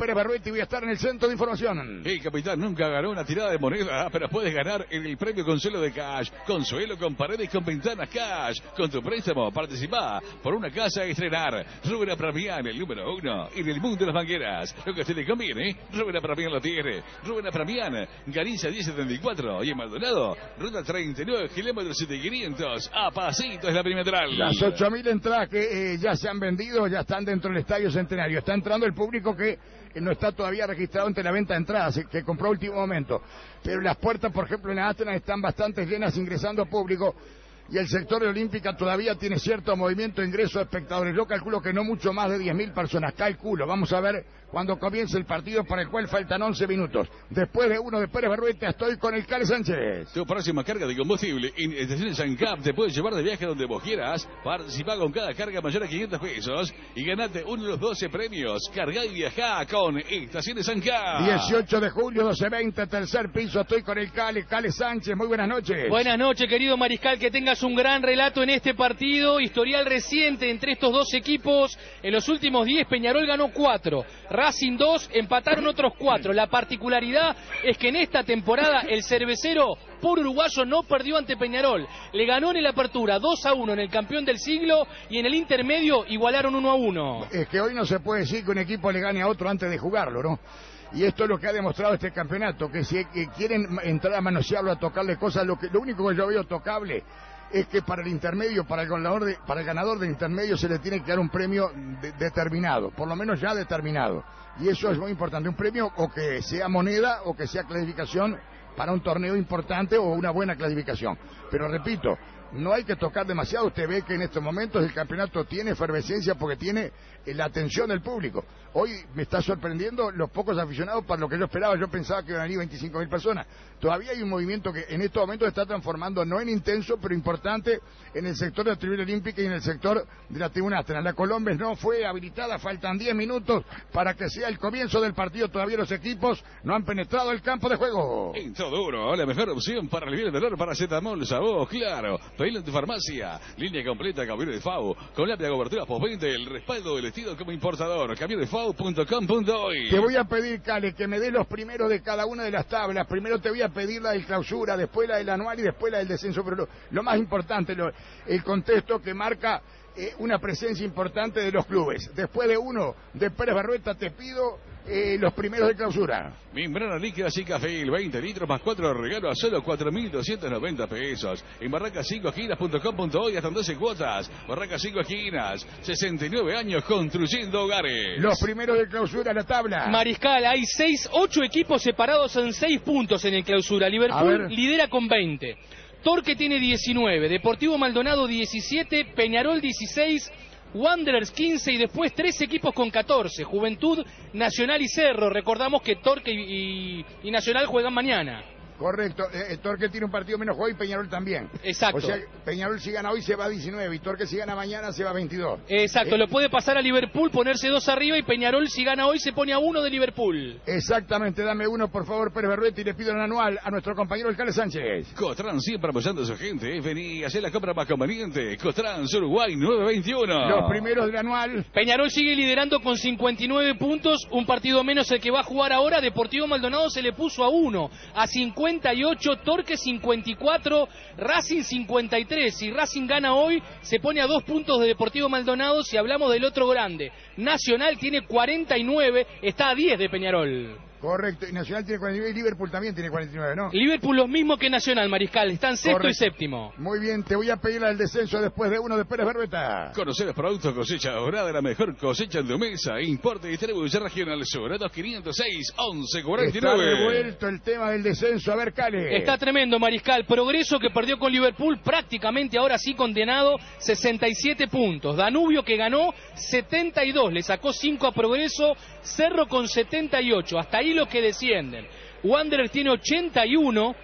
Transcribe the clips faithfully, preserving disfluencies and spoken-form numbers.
Pérez Berruetti, voy a estar en el centro de información. El capitán nunca ganó una tirada de moneda, pero puedes ganar en el premio Consuelo de Cash. Consuelo con paredes con ventanas Cash. Con tu préstamo participa por una casa a estrenar. Rubén Apramián, el número uno en el mundo de las mangueras. Lo que a usted le conviene, Rubén Apramián lo tiene. Rubén Apramián, Galicia diez setenta y cuatro y en Maldonado, ruta treinta y nueve, kilómetros siete mil quinientos. A pasito es la perimetral. Las ocho mil entradas que eh, ya se han vendido, ya están dentro del Estadio Centenario. Está entrando el público que eh, no está todavía registrado ante la venta de entradas, eh, que compró a último momento. Pero las puertas, por ejemplo, en la Atenas están bastante llenas ingresando público. Y el sector de Olímpica todavía tiene cierto movimiento de ingreso de espectadores. Yo calculo que no mucho más de diez mil personas. Calculo. Vamos a ver cuando comience el partido para el cual faltan once minutos. Después de uno de Pérez Berruetti, estoy con el Cale Sánchez. Tu próxima carga de combustible en Estaciones ANCAP te puedes llevar de viaje donde vos quieras. Participa con cada carga mayor a quinientos pesos y ganate uno de los doce premios. Carga y viajá con Estaciones ANCAP. dieciocho de julio, doce veinte, tercer piso. Estoy con el Cale, Cale Sánchez. Muy buenas noches. Buenas noches, querido Mariscal. Que tengas un gran relato en este partido. Historial reciente entre estos dos equipos. En los últimos diez, Peñarol ganó cuatro. Racing dos, empataron otros cuatro. La particularidad es que en esta temporada el cervecero por uruguayo no perdió ante Peñarol. Le ganó en el apertura dos a uno en el campeón del siglo y en el intermedio igualaron uno a uno. Es que hoy no se puede decir que un equipo le gane a otro antes de jugarlo, ¿no? Y esto es lo que ha demostrado este campeonato, que si que quieren entrar a manosearlo, a tocarle cosas, lo, que, lo único que yo veo tocable es que para el intermedio, para el ganador, de, para el ganador del intermedio se le tiene que dar un premio de, determinado, por lo menos ya determinado. Y eso es muy importante, un premio o que sea moneda o que sea clasificación para un torneo importante o una buena clasificación. Pero repito, no hay que tocar demasiado. Usted ve que en estos momentos el campeonato tiene efervescencia porque tiene la atención del público. Hoy me está sorprendiendo los pocos aficionados para lo que yo esperaba. Yo pensaba que iban a ir veinticinco mil personas. Todavía hay un movimiento que en estos momentos está transformando, no en intenso, pero importante, en el sector de la tribuna olímpica y en el sector de la tribuna Atenas. La Colombes no fue habilitada, faltan diez minutos para que sea el comienzo del partido. Todavía los equipos no han penetrado el campo de juego. En todo duro, la mejor opción para aliviar el dolor, paracetamol, sabor, claro. Pedilo en tu farmacia. Línea completa, Camiones de F A U, con lápida cobertura postventa, el respaldo del estilo como importador. Camiones F A U punto com punto uy. Te voy a pedir, Cale, que me des los primeros de cada una de las tablas. Primero te voy a pedir la del clausura, después la del anual y después la del descenso. Pero lo, lo más importante, lo, el contexto que marca eh, una presencia importante de los clubes. Después de uno de Pérez Berrueta te pido eh, los primeros de clausura. Membrana líquida Zicafil, veinte litros más cuatro de regalo a solo cuatro mil doscientos noventa pesos. En barraca cinco esquinas punto com punto uy hasta en doce cuotas. Barraca cinco esquinas, sesenta y nueve años construyendo hogares. Los primeros de clausura, la tabla. Mariscal, hay seis, ocho equipos separados en seis puntos en el clausura. Liverpool lidera con veinte. Torque tiene diecinueve, Deportivo Maldonado diecisiete, Peñarol dieciséis, Wanderers quince y después tres equipos con catorce. Juventud, Nacional y Cerro. Recordamos que Torque y, y, y Nacional juegan mañana. Correcto, eh, Torque tiene un partido menos hoy y Peñarol también. Exacto. O sea, Peñarol si gana hoy se va a diecinueve y Torque si gana mañana se va a veintidós. Exacto, eh, lo puede pasar a Liverpool, ponerse dos arriba y Peñarol si gana hoy se pone a uno de Liverpool. Exactamente, dame uno por favor, Pérez Berruetti, y le pido el anual a nuestro compañero el Cale Sánchez. Cotran siempre apoyando a su gente, vení a hacer la compra más conveniente. Cotran Uruguay nueve veintiuno. Los primeros del anual. Peñarol sigue liderando con cincuenta y nueve puntos, un partido menos el que va a jugar ahora. Deportivo Maldonado se le puso a uno, a cincuenta y ocho. Torque cincuenta y cuatro, Racing cincuenta y tres. Si Racing gana hoy, se pone a dos puntos de Deportivo Maldonado. Si hablamos del otro grande, Nacional tiene cuarenta y nueve, está a diez de Peñarol. Correcto, y Nacional tiene cuarenta y nueve y Liverpool también tiene cuarenta y nueve, ¿no? Liverpool los mismos que Nacional, Mariscal, están sexto Correcto. y séptimo. Muy bien, te voy a pedir el descenso después de uno de Pérez Berrueta. Conocer los productos cosecha dorada, la mejor cosecha en tu mesa. Importe y distribución regional sur, dos quinientos seis, once cuarenta y nueve. Está revuelto el tema del descenso, a ver, Cale. Está tremendo, Mariscal. Progreso que perdió con Liverpool, prácticamente ahora sí condenado, sesenta y siete puntos. Danubio que ganó setenta y dos, le sacó cinco a Progreso. Cerro con setenta y ocho, hasta ahí los que descienden. Wanderers tiene ochenta y uno,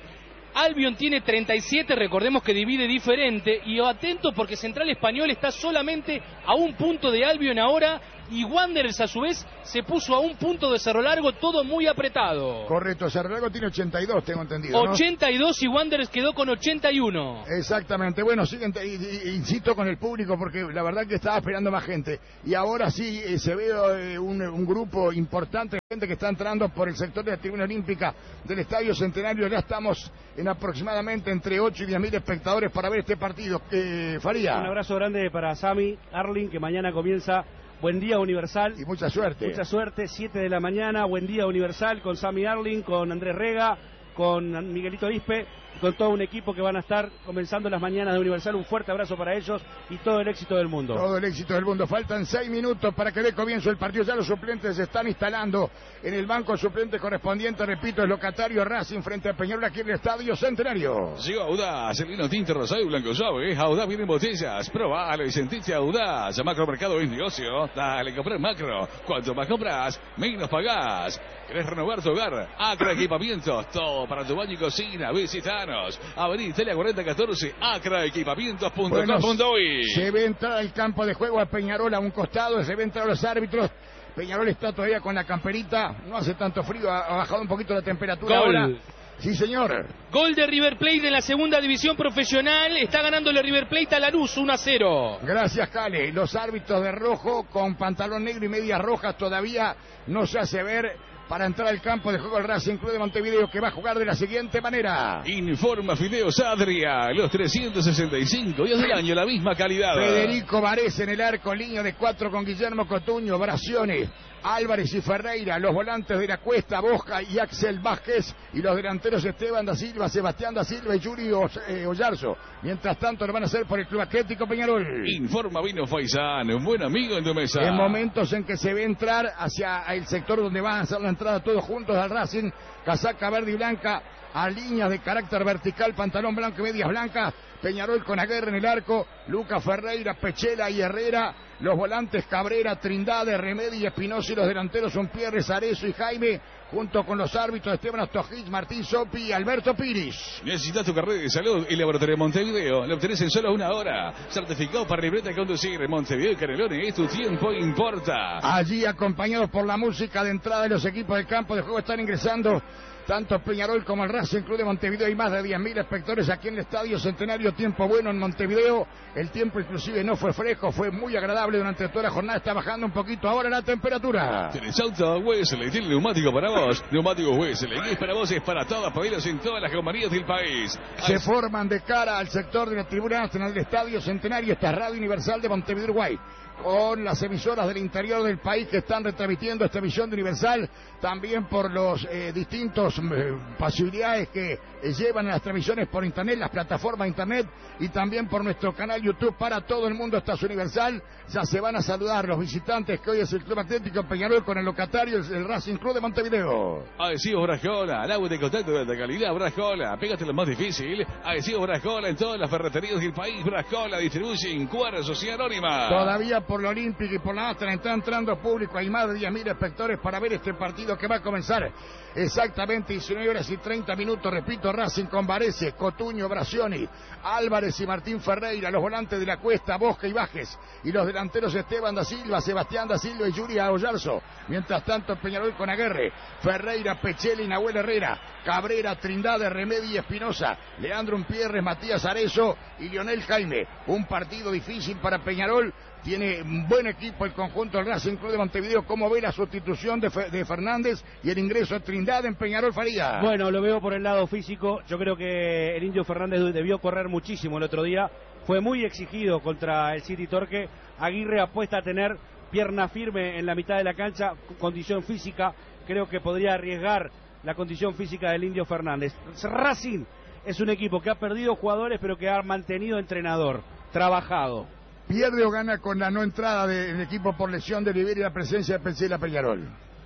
Albion tiene treinta y siete, recordemos que divide diferente, y atento porque Central Español está solamente a un punto de Albion ahora, y Wanderers a su vez se puso a un punto de Cerro Largo, todo muy apretado. Correcto, Cerro Largo tiene ochenta y dos, tengo entendido, ¿no? ochenta y dos y Wanderers quedó con ochenta y uno. Exactamente, bueno, siguen, insisto con el público porque la verdad que estaba esperando más gente, y ahora sí eh, se ve eh, un, un grupo importante de gente que está entrando por el sector de la tribuna olímpica del Estadio Centenario. Ya estamos en aproximadamente entre ocho y diez mil espectadores para ver este partido. Eh, Faría. Un abrazo grande para Sami Arling, que mañana comienza Buen Día Universal. Y mucha suerte. Mucha suerte, siete de la mañana, Buen Día Universal con Sami Arling, con Andrés Rega, con Miguelito Ispe, con todo un equipo que van a estar comenzando las mañanas de Universal. Un fuerte abrazo para ellos y todo el éxito del mundo. Todo el éxito del mundo. Faltan seis minutos para que dé comienzo el partido. Ya los suplentes se están instalando en el banco suplente correspondiente. Repito, el locatario Racing frente a Peñarol aquí en el Estadio Centenario. Llegó Audaz, el vino tinto rosado y blanco suave. Audaz viene en botellas. Probalo y sentite Audaz. Macro Mercado es negocio. Dale, comprar Macro. Cuanto más compras, menos pagás. ¿Querés renovar tu hogar? Acra Equipamientos. Todo para tu baño y cocina. Visitanos. Avenida Italia cuarenta catorce. acra equipamientos punto com punto uy. Se ve entrar al campo de juego a Peñarol a un costado. Se ve entrar a los árbitros. Peñarol está todavía con la camperita. No hace tanto frío. Ha bajado un poquito la temperatura Gol. ahora. Sí, señor. Gol de River Plate en la segunda división profesional. Está ganándole River Plate a Lanús uno a cero. Gracias, Cale. Los árbitros de rojo con pantalón negro y medias rojas todavía no se hace ver para entrar al campo de juego el Racing Club de Montevideo, que va a jugar de la siguiente manera. Informa Fideos Adria, los trescientos sesenta y cinco días del año, la misma calidad. Federico Varese en el arco, línea de cuatro con Guillermo Cotuño, Bracione, Álvarez y Ferreira, los volantes de la Cuesta, Bosca y Axel Vázquez, y los delanteros Esteban da Silva, Sebastián da Silva y Yuri eh, Ollarzo. Mientras tanto lo van a hacer por el Club Atlético Peñarol. Informa Vino Faisán, un buen amigo en tu mesa. En momentos en que se ve entrar hacia el sector donde van a hacer la entrada todos juntos al Racing, casaca verde y blanca, a líneas de carácter vertical, pantalón blanco y medias blancas, Peñarol con Aguirre en el arco, Lucas Ferreira, Pechela y Herrera, los volantes Cabrera, Trindade, Remedi y Espinosa, y los delanteros son Pierres, Arezo y Jaime, junto con los árbitros Esteban Ostojich, Martín Sopi y Alberto Piris. Necesitas tu carrera de salud y Laboratorio Montevideo. Lo obtenés en solo una hora. Certificado para libreta de conducir. Montevideo y Canelones, tu tiempo importa. Allí, acompañados por la música de entrada de los equipos del campo de juego, están ingresando tanto Peñarol como el Racing Club de Montevideo. Hay más de diez mil espectadores aquí en el Estadio Centenario. Tiempo bueno en Montevideo. El tiempo inclusive no fue fresco, fue muy agradable durante toda la jornada. Está bajando un poquito ahora la temperatura. Tenés auto Wesley, tiene neumático para vos. Neumáticos Wesley, es para vos, es para todas, pedidos en todas las compañías del país. Se forman de cara al sector de la tribuna nacional del Estadio Centenario. Esta es Radio Universal de Montevideo, Uruguay, con las emisoras del interior del país que están retransmitiendo esta emisión de Universal, también por los eh, distintos eh, posibilidades que eh, llevan a las transmisiones por internet, las plataformas de internet, y también por nuestro canal YouTube para todo el mundo. Esta es Universal. Ya se van a saludar los visitantes, que hoy es el Club Atlético Peñarol con el locatario, el, el Racing Club de Montevideo. Adhesivos Brajola, el agua de contacto de alta calidad, Brajola, pégate lo más difícil. Adhesivos Brajola en todas las ferreterías del país. Brajola distribuye en Cuadra Sociedad Anónima. Todavía por la Olímpica y por la Astra está entrando público. Hay más de diez mil espectadores para ver este partido que va a comenzar exactamente diecinueve horas y treinta minutos. Repito, Racing con Varese, Cotuño, Bracioni, Álvarez y Martín Ferreira, los volantes de la Cuesta, Bosca y Vázquez, y los delanteros Esteban da Silva, Sebastián da Silva y Yuri Ollarzo. Mientras tanto, Peñarol con Aguirre, Ferreira, Pechela y Nahuel Herrera, Cabrera, Trindade, Remedi y Espinosa, Leandro Umpierres, Matías Arezo y Lionel Jaime. Un partido difícil para Peñarol. Tiene un buen equipo el conjunto del Racing Club de Montevideo. ¿Cómo ve la sustitución de, Fe, de Fernández y el ingreso de Trindade en Peñarol, Faría? Bueno, lo veo por el lado físico. Yo creo que el Indio Fernández debió correr muchísimo el otro día. Fue muy exigido contra el City Torque. Aguirre apuesta a tener pierna firme en la mitad de la cancha, condición física. Creo que podría arriesgar la condición física del Indio Fernández. Racing es un equipo que ha perdido jugadores, pero que ha mantenido entrenador, trabajado. ¿Pierde o gana con la no entrada del equipo por lesión de Olivera y la presencia de Petzela Peñarol?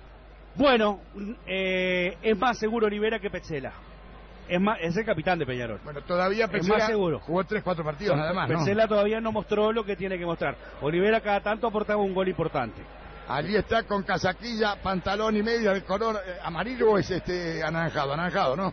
Bueno, eh, es más seguro Olivera que Petzela. Es, más, es el capitán de Peñarol. Bueno, todavía Petzela seguro. Jugó tres, cuatro partidos nada más, ¿no? Petzela todavía no mostró lo que tiene que mostrar. Olivera cada tanto aportaba un gol importante. Allí está con casaquilla, pantalón y media de color eh, amarillo, o es este anaranjado, anaranjado, ¿no?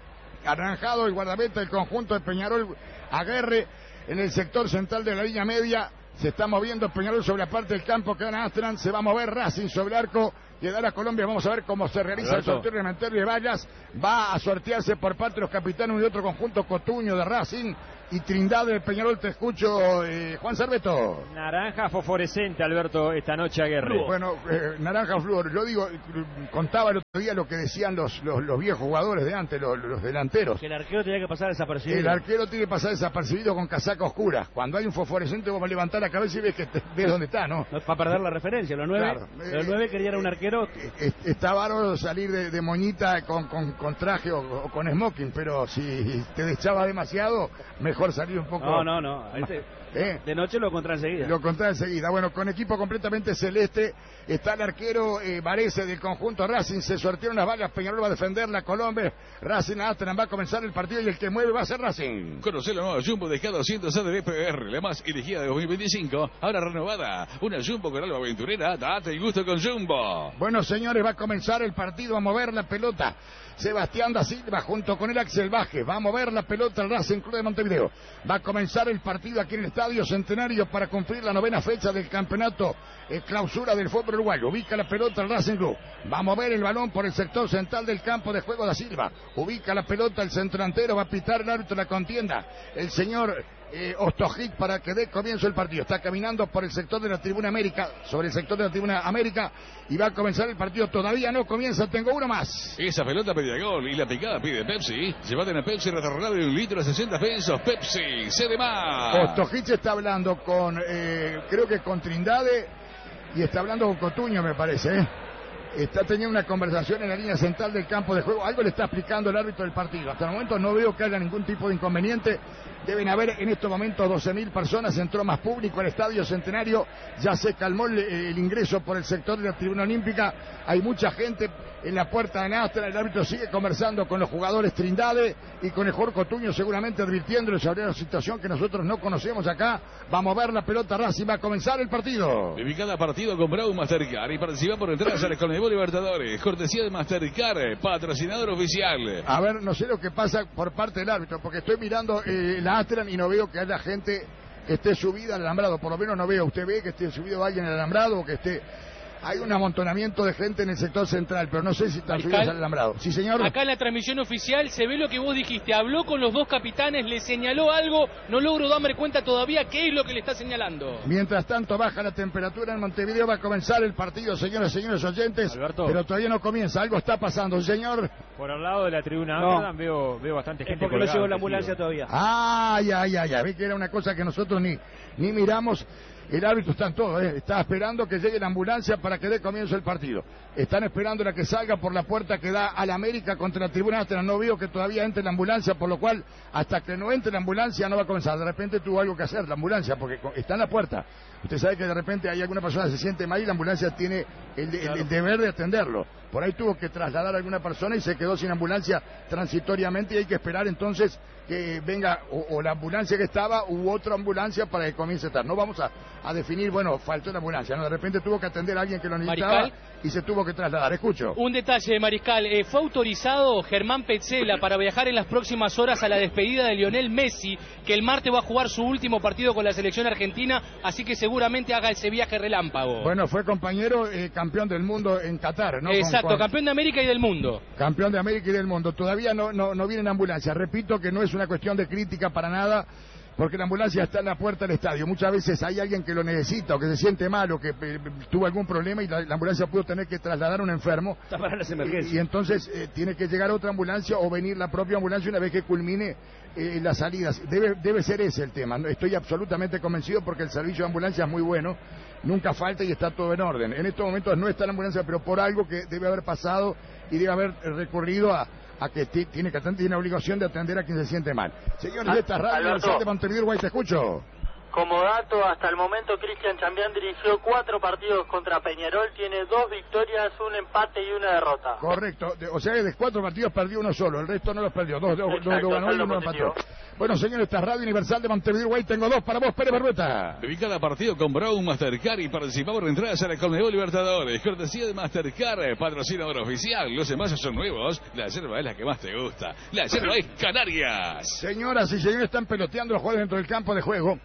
anaranjado, el guardameta del conjunto de Peñarol, Aguerre, en el sector central de la línea media. Se está moviendo Peñarol sobre la parte del campo que gana Astran. Se va a mover Racing sobre el arco que dará Colombia. Vamos a ver cómo se realiza Alberto. El sorteo reglamentario de vallas. Va a sortearse por parte de los capitanes de otro conjunto, Cotuño de Racing y Trindade de Peñarol. Te escucho, eh, Juan Cerveto. Naranja fosforescente, Alberto, esta noche Aguerre. Bueno, eh, naranja flúor. Yo digo, contaba el otro día lo que decían los, los, los viejos jugadores de antes, los, los delanteros. Que el arquero tenía que pasar desapercibido. El arquero tiene que pasar desapercibido con casaca oscura. Cuando hay un fosforescente vos vas a levantar la cabeza y ves que te, ves dónde está, ¿no? No es para perder la referencia. Los nueve, claro. los nueve querían un arquero. Está bárbaro salir de, de moñita con, con, con traje o, o con smoking, pero si te deschaba demasiado, mejor salir un poco. No, no, no. Este, ¿Eh? De noche lo encontrá enseguida. Lo encontrá enseguida. Bueno, con equipo completamente celeste está el arquero eh, Varese del conjunto Racing. Se sortearon las balas. Peñarol va a defender la Colombia. Racing Astran va a comenzar el partido y el que mueve va a ser Racing. Conoce la nueva Jumbo de K doscientos A de D P R, la más elegida de dos mil veinticinco. Ahora renovada. Una Jumbo con algo aventurera. Date el gusto con Jumbo. Bueno, señores, va a comenzar el partido. A mover la pelota Sebastián da Silva junto con el Axel Baje. Va a mover la pelota el Racing Club de Montevideo. Va a comenzar el partido aquí en el Estadio Centenario para cumplir la novena fecha del campeonato eh, clausura del fútbol uruguayo. Ubica la pelota el Racing Club. Va a mover el balón por el sector central del campo de juego da Silva. Ubica la pelota el centro delantero. Va a pitar el árbitro de la contienda, el señor Eh, Ostojic, para que dé comienzo el partido. Está caminando por el sector de la Tribuna América, sobre el sector de la Tribuna América, y va a comenzar el partido. Todavía no comienza, tengo uno más. Esa pelota pedía gol y la picada pide Pepsi. Llévate una Pepsi retornable de un litro a sesenta pesos. Pepsi, cede más. Ostojic está hablando con, eh, creo que con Trindade, y está hablando con Cotuño, me parece, ¿eh? Está teniendo una conversación en la línea central del campo de juego. Algo le está explicando el árbitro del partido. Hasta el momento no veo que haya ningún tipo de inconveniente. Deben haber en estos momentos doce mil personas. Entró más público al Estadio Centenario. Ya se calmó el, el ingreso por el sector de la Tribuna Olímpica. Hay mucha gente en la puerta de Nastra. El árbitro sigue conversando con los jugadores Trindade y con el Jorge Cotuño, seguramente advirtiéndoles sobre la situación que nosotros no conocemos acá. Va a mover la pelota Racing. Va a comenzar el partido. Viví cada partido con Brau Mastercard y participa por entradas a la Conmebol Libertadores. Cortesía de Mastercard, patrocinador oficial. A ver, no sé lo que pasa por parte del árbitro, porque estoy mirando eh, la Astran y no veo que haya gente que esté subida al alambrado. Por lo menos no veo. ¿Usted ve que esté subido alguien al alambrado o que esté...? Hay un amontonamiento de gente en el sector central, pero no sé si están subidos al alambrado. Sí, señor. Acá en la transmisión oficial se ve lo que vos dijiste. Habló con los dos capitanes, le señaló algo. No logro darme cuenta todavía qué es lo que le está señalando. Mientras tanto, baja la temperatura en Montevideo. Va a comenzar el partido, señoras y señores oyentes. Alberto. Pero todavía no comienza. Algo está pasando, señor. Por al lado de la tribuna no. Amsterdam veo, veo bastante gente. Es porque no llegó la ambulancia todavía. Ah, ya, ya, ya. Ve que era una cosa que nosotros ni, ni miramos. El árbitro está en todo, ¿eh? Está esperando que llegue la ambulancia para que dé comienzo el partido. Están esperando a que salga por la puerta que da a la América contra la Tribuna Astran. No veo que todavía entre la ambulancia, por lo cual, hasta que no entre la ambulancia no va a comenzar. De repente tuvo algo que hacer la ambulancia, porque está en la puerta. Usted sabe que de repente hay alguna persona que se siente mal y la ambulancia tiene el, el, el deber de atenderlo. Por ahí tuvo que trasladar a alguna persona y se quedó sin ambulancia transitoriamente y hay que esperar entonces que venga o, o la ambulancia que estaba u otra ambulancia para que comience a estar. No vamos a, a definir, bueno, faltó la ambulancia, ¿no? De repente tuvo que atender a alguien que lo necesitaba. Mariscal, y se tuvo que trasladar. Escucho. Un detalle, Mariscal. Eh, fue autorizado Germán Petzela para viajar en las próximas horas a la despedida de Lionel Messi, que el martes va a jugar su último partido con la selección argentina, así que seguramente haga ese viaje relámpago. Bueno, fue compañero eh, campeón del mundo en Qatar, ¿no? Exacto, con, con... campeón de América y del mundo. Campeón de América y del mundo. Todavía no, no, no viene en ambulancia. Repito que no es una cuestión de crítica para nada, porque la ambulancia está en la puerta del estadio. Muchas veces hay alguien que lo necesita o que se siente mal o que eh, tuvo algún problema y la, la ambulancia pudo tener que trasladar a un enfermo. Está para las emergencias. Y, y entonces eh, tiene que llegar otra ambulancia o venir la propia ambulancia una vez que culmine eh, las salidas. Debe, debe ser ese el tema. Estoy absolutamente convencido porque el servicio de ambulancia es muy bueno. Nunca falta y está todo en orden. En estos momentos no está la ambulancia, pero por algo que debe haber pasado y debe haber recurrido a... a que tiene que atender, tiene obligación de atender a quien se siente mal. Señores de esta radio, de Montevideo, Uruguay, te escucho. Como dato, hasta el momento Cristian Chambián dirigió cuatro partidos contra Peñarol, tiene dos victorias, un empate y una derrota. Correcto, de, o sea que de cuatro partidos perdió uno solo, el resto no los perdió, dos, dos, Exacto, dos lo ganó y uno positivo. empató. Bueno, señores, esta es Radio Universal de Montevideo, Uruguay, tengo dos para vos, Pérez Barrueta. Viví cada partido con Brown Mastercard y participaba por entradas a la Conmebol Libertadores. Cortesía de Mastercard, patrocinador oficial. Los envases son nuevos, la yerba es la que más te gusta. La yerba es Canarias. Señoras y señores, están peloteando los jugadores dentro del campo de juego.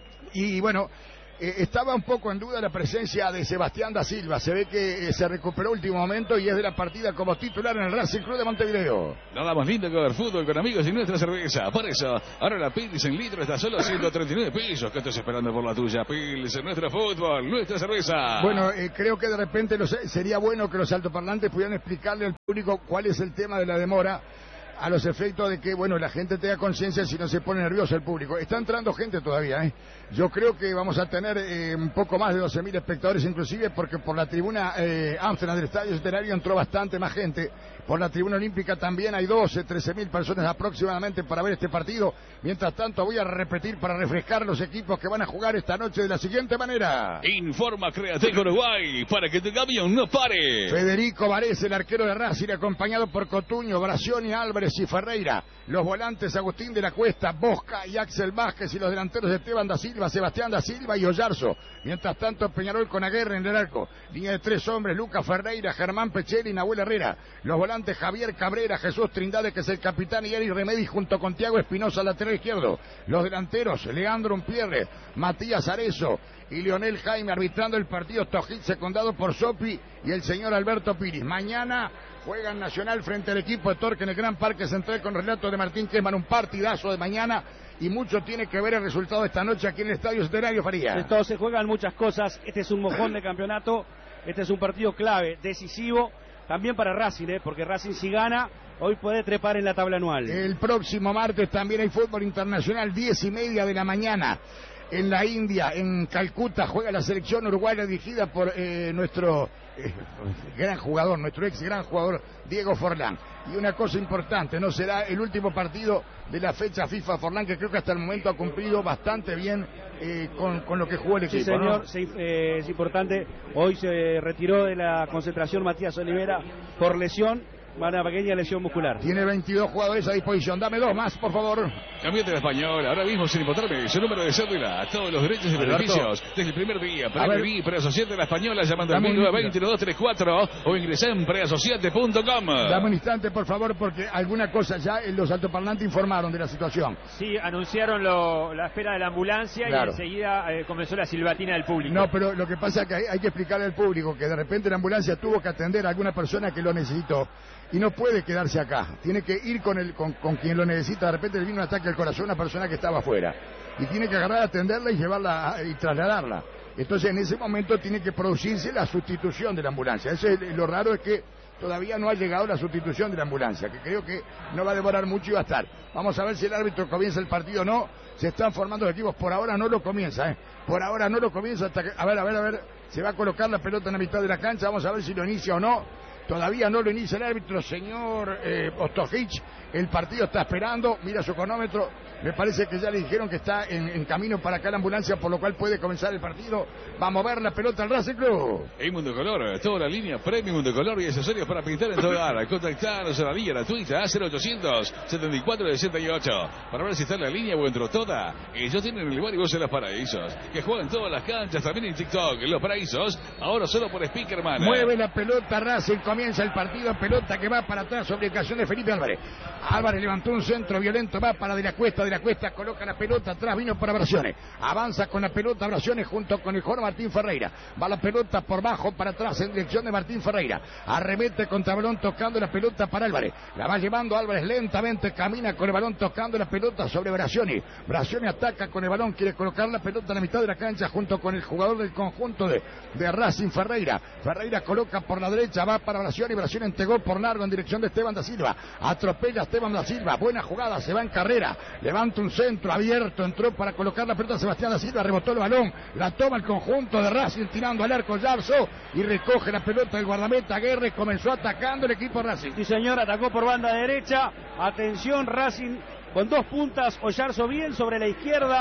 Y bueno, eh, estaba un poco en duda la presencia de Sebastián da Silva. Se ve que eh, se recuperó último momento y es de la partida como titular en el Racing Club de Montevideo. Nada más lindo que ver fútbol con amigos y nuestra cerveza. Por eso, ahora la Pils en litro está solo a ciento treinta y nueve pesos. ¿Qué estás esperando por la tuya? Pils en nuestro fútbol, nuestra cerveza. Bueno, eh, creo que de repente los, sería bueno que los altoparlantes pudieran explicarle al público cuál es el tema de la demora, a los efectos de que, bueno, la gente tenga conciencia si no se pone nervioso el público. Está entrando gente todavía, ¿eh? Yo creo que vamos a tener eh, un poco más de doce mil espectadores inclusive, porque por la tribuna eh, Amsterdam del Estadio Centenario entró bastante más gente. Por la tribuna olímpica también hay doce, trece mil personas aproximadamente para ver este partido. Mientras tanto voy a repetir para refrescar los equipos que van a jugar esta noche de la siguiente manera. Informa Createco Uruguay para que tu camión no pare. Federico Varese, el arquero de Racing, acompañado por Cotuño, Bracioni, Álvarez y Ferreira. Los volantes Agustín de la Cuesta, Bosca y Axel Vázquez, y los delanteros Esteban da Silva, Sebastián da Silva y Oyarzo. Mientras tanto, Peñarol con Aguerre en el arco. Línea de tres hombres, Lucas Ferreira, Germán Pecheri y Nahuel Herrera. Los volantes Javier Cabrera, Jesús Trindade, que es el capitán, y Eric Remedi junto con Tiago Espinosa, lateral izquierdo. Los delanteros, Leandro Umpierre, Matías Arezo y Leonel Jaime, arbitrando el partido Tojil, secundado por Sopi y el señor Alberto Piris. Mañana juegan Nacional frente al equipo de Torque en el Gran Parque Central con relato de Martín Kesman, un partidazo de mañana, y mucho tiene que ver el resultado de esta noche aquí en el Estadio Centenario, Faría. Esto se juegan muchas cosas, este es un mojón de campeonato, este es un partido clave, decisivo, también para Racing, ¿eh? Porque Racing si gana, hoy puede trepar en la tabla anual. El próximo martes también hay fútbol internacional, diez y media de la mañana. En la India, en Calcuta, juega la selección uruguaya dirigida por eh, nuestro eh, gran jugador, nuestro ex gran jugador, Diego Forlán. Y una cosa importante, no será el último partido de la fecha FIFA Forlán, que creo que hasta el momento ha cumplido bastante bien eh, con, con lo que jugó el equipo. Sí, señor, ¿no? sí, eh, es importante. Hoy se retiró de la concentración Matías Olivera por lesión, una pequeña lesión muscular. Tiene veintidós jugadores a disposición. Dame dos más, por favor. Cambiate de español, ahora mismo sin importarme su número de cédula, todos los derechos y Alberto, beneficios desde el primer día. Para a ver. vivir, preasociate a la española llamando al Dame mil un novecientos veinte, dos tres cuatro o ingresá en preasociate punto com. Dame un instante, por favor, porque alguna cosa ya en los altoparlantes informaron de la situación. Sí, anunciaron lo- la espera de la ambulancia Claro. y enseguida eh, comenzó la silbatina del público. No, pero lo que pasa es que hay, hay que explicarle al público que de repente la ambulancia tuvo que atender a alguna persona que lo necesitó y no puede quedarse acá. Tiene que ir con, el, con, con quien lo necesita. De repente le vino un ataque al corazón a una persona que estaba afuera y tiene que agarrar, atenderla y llevarla a- y trasladarla. Entonces en ese momento tiene que producirse la sustitución de la ambulancia. Eso es, lo raro es que todavía no ha llegado la sustitución de la ambulancia, que creo que no va a demorar mucho y va a estar. Vamos a ver si el árbitro comienza el partido o no. Se están formando los equipos. Por ahora no lo comienza, ¿eh? Por ahora no lo comienza hasta que... A ver, a ver, a ver. Se va a colocar la pelota en la mitad de la cancha. Vamos a ver si lo inicia o no. Todavía no lo inicia el árbitro, señor eh, Ostojic. El partido está esperando. Mira su cronómetro. Me parece que ya le dijeron que está en, en camino para acá la ambulancia, por lo cual puede comenzar el partido. Va a mover la pelota al Racing Club. En Mundo Color, toda la línea Premium Mundo Color y accesorios para pintar en toda área. Contactanos a la línea gratuita cero ochocientos setenta y cuatro sesenta y ocho para ver si está en la línea o entró toda. Ellos tienen el lugar y vos en los paraísos, que juegan todas las canchas, también en TikTok. En los paraísos, ahora solo por Speakerman. Mueve la pelota Racing, comienza el partido, pelota que va para atrás sobre ocasión de Felipe Álvarez. Álvarez levantó un centro violento, va para De la Cuesta, De la Cuesta coloca la pelota atrás, vino para Brasiones. Avanza con la pelota Brasiones junto con el jugador Martín Ferreira. Va la pelota por bajo para atrás en dirección de Martín Ferreira. Arremete contra el balón tocando la pelota para Álvarez. La va llevando Álvarez lentamente, camina con el balón tocando la pelota sobre Brasiones. Brasiones ataca con el balón, quiere colocar la pelota en la mitad de la cancha junto con el jugador del conjunto de, de Racing, Ferreira. Ferreira coloca por la derecha, va para Brasiones, Brasiones entregó por largo en dirección de Esteban da Silva. Atropella a Esteban da Silva, buena jugada, se va en carrera, levanta un centro abierto, entró para colocar la pelota a Sebastián da Silva, rebotó el balón, la toma el conjunto de Racing tirando al arco Yarzo y recoge la pelota del guardameta Aguerre, comenzó atacando el equipo Racing. Sí, señor, atacó por banda derecha. Atención, Racing con dos puntas. Oyarzo bien sobre la izquierda.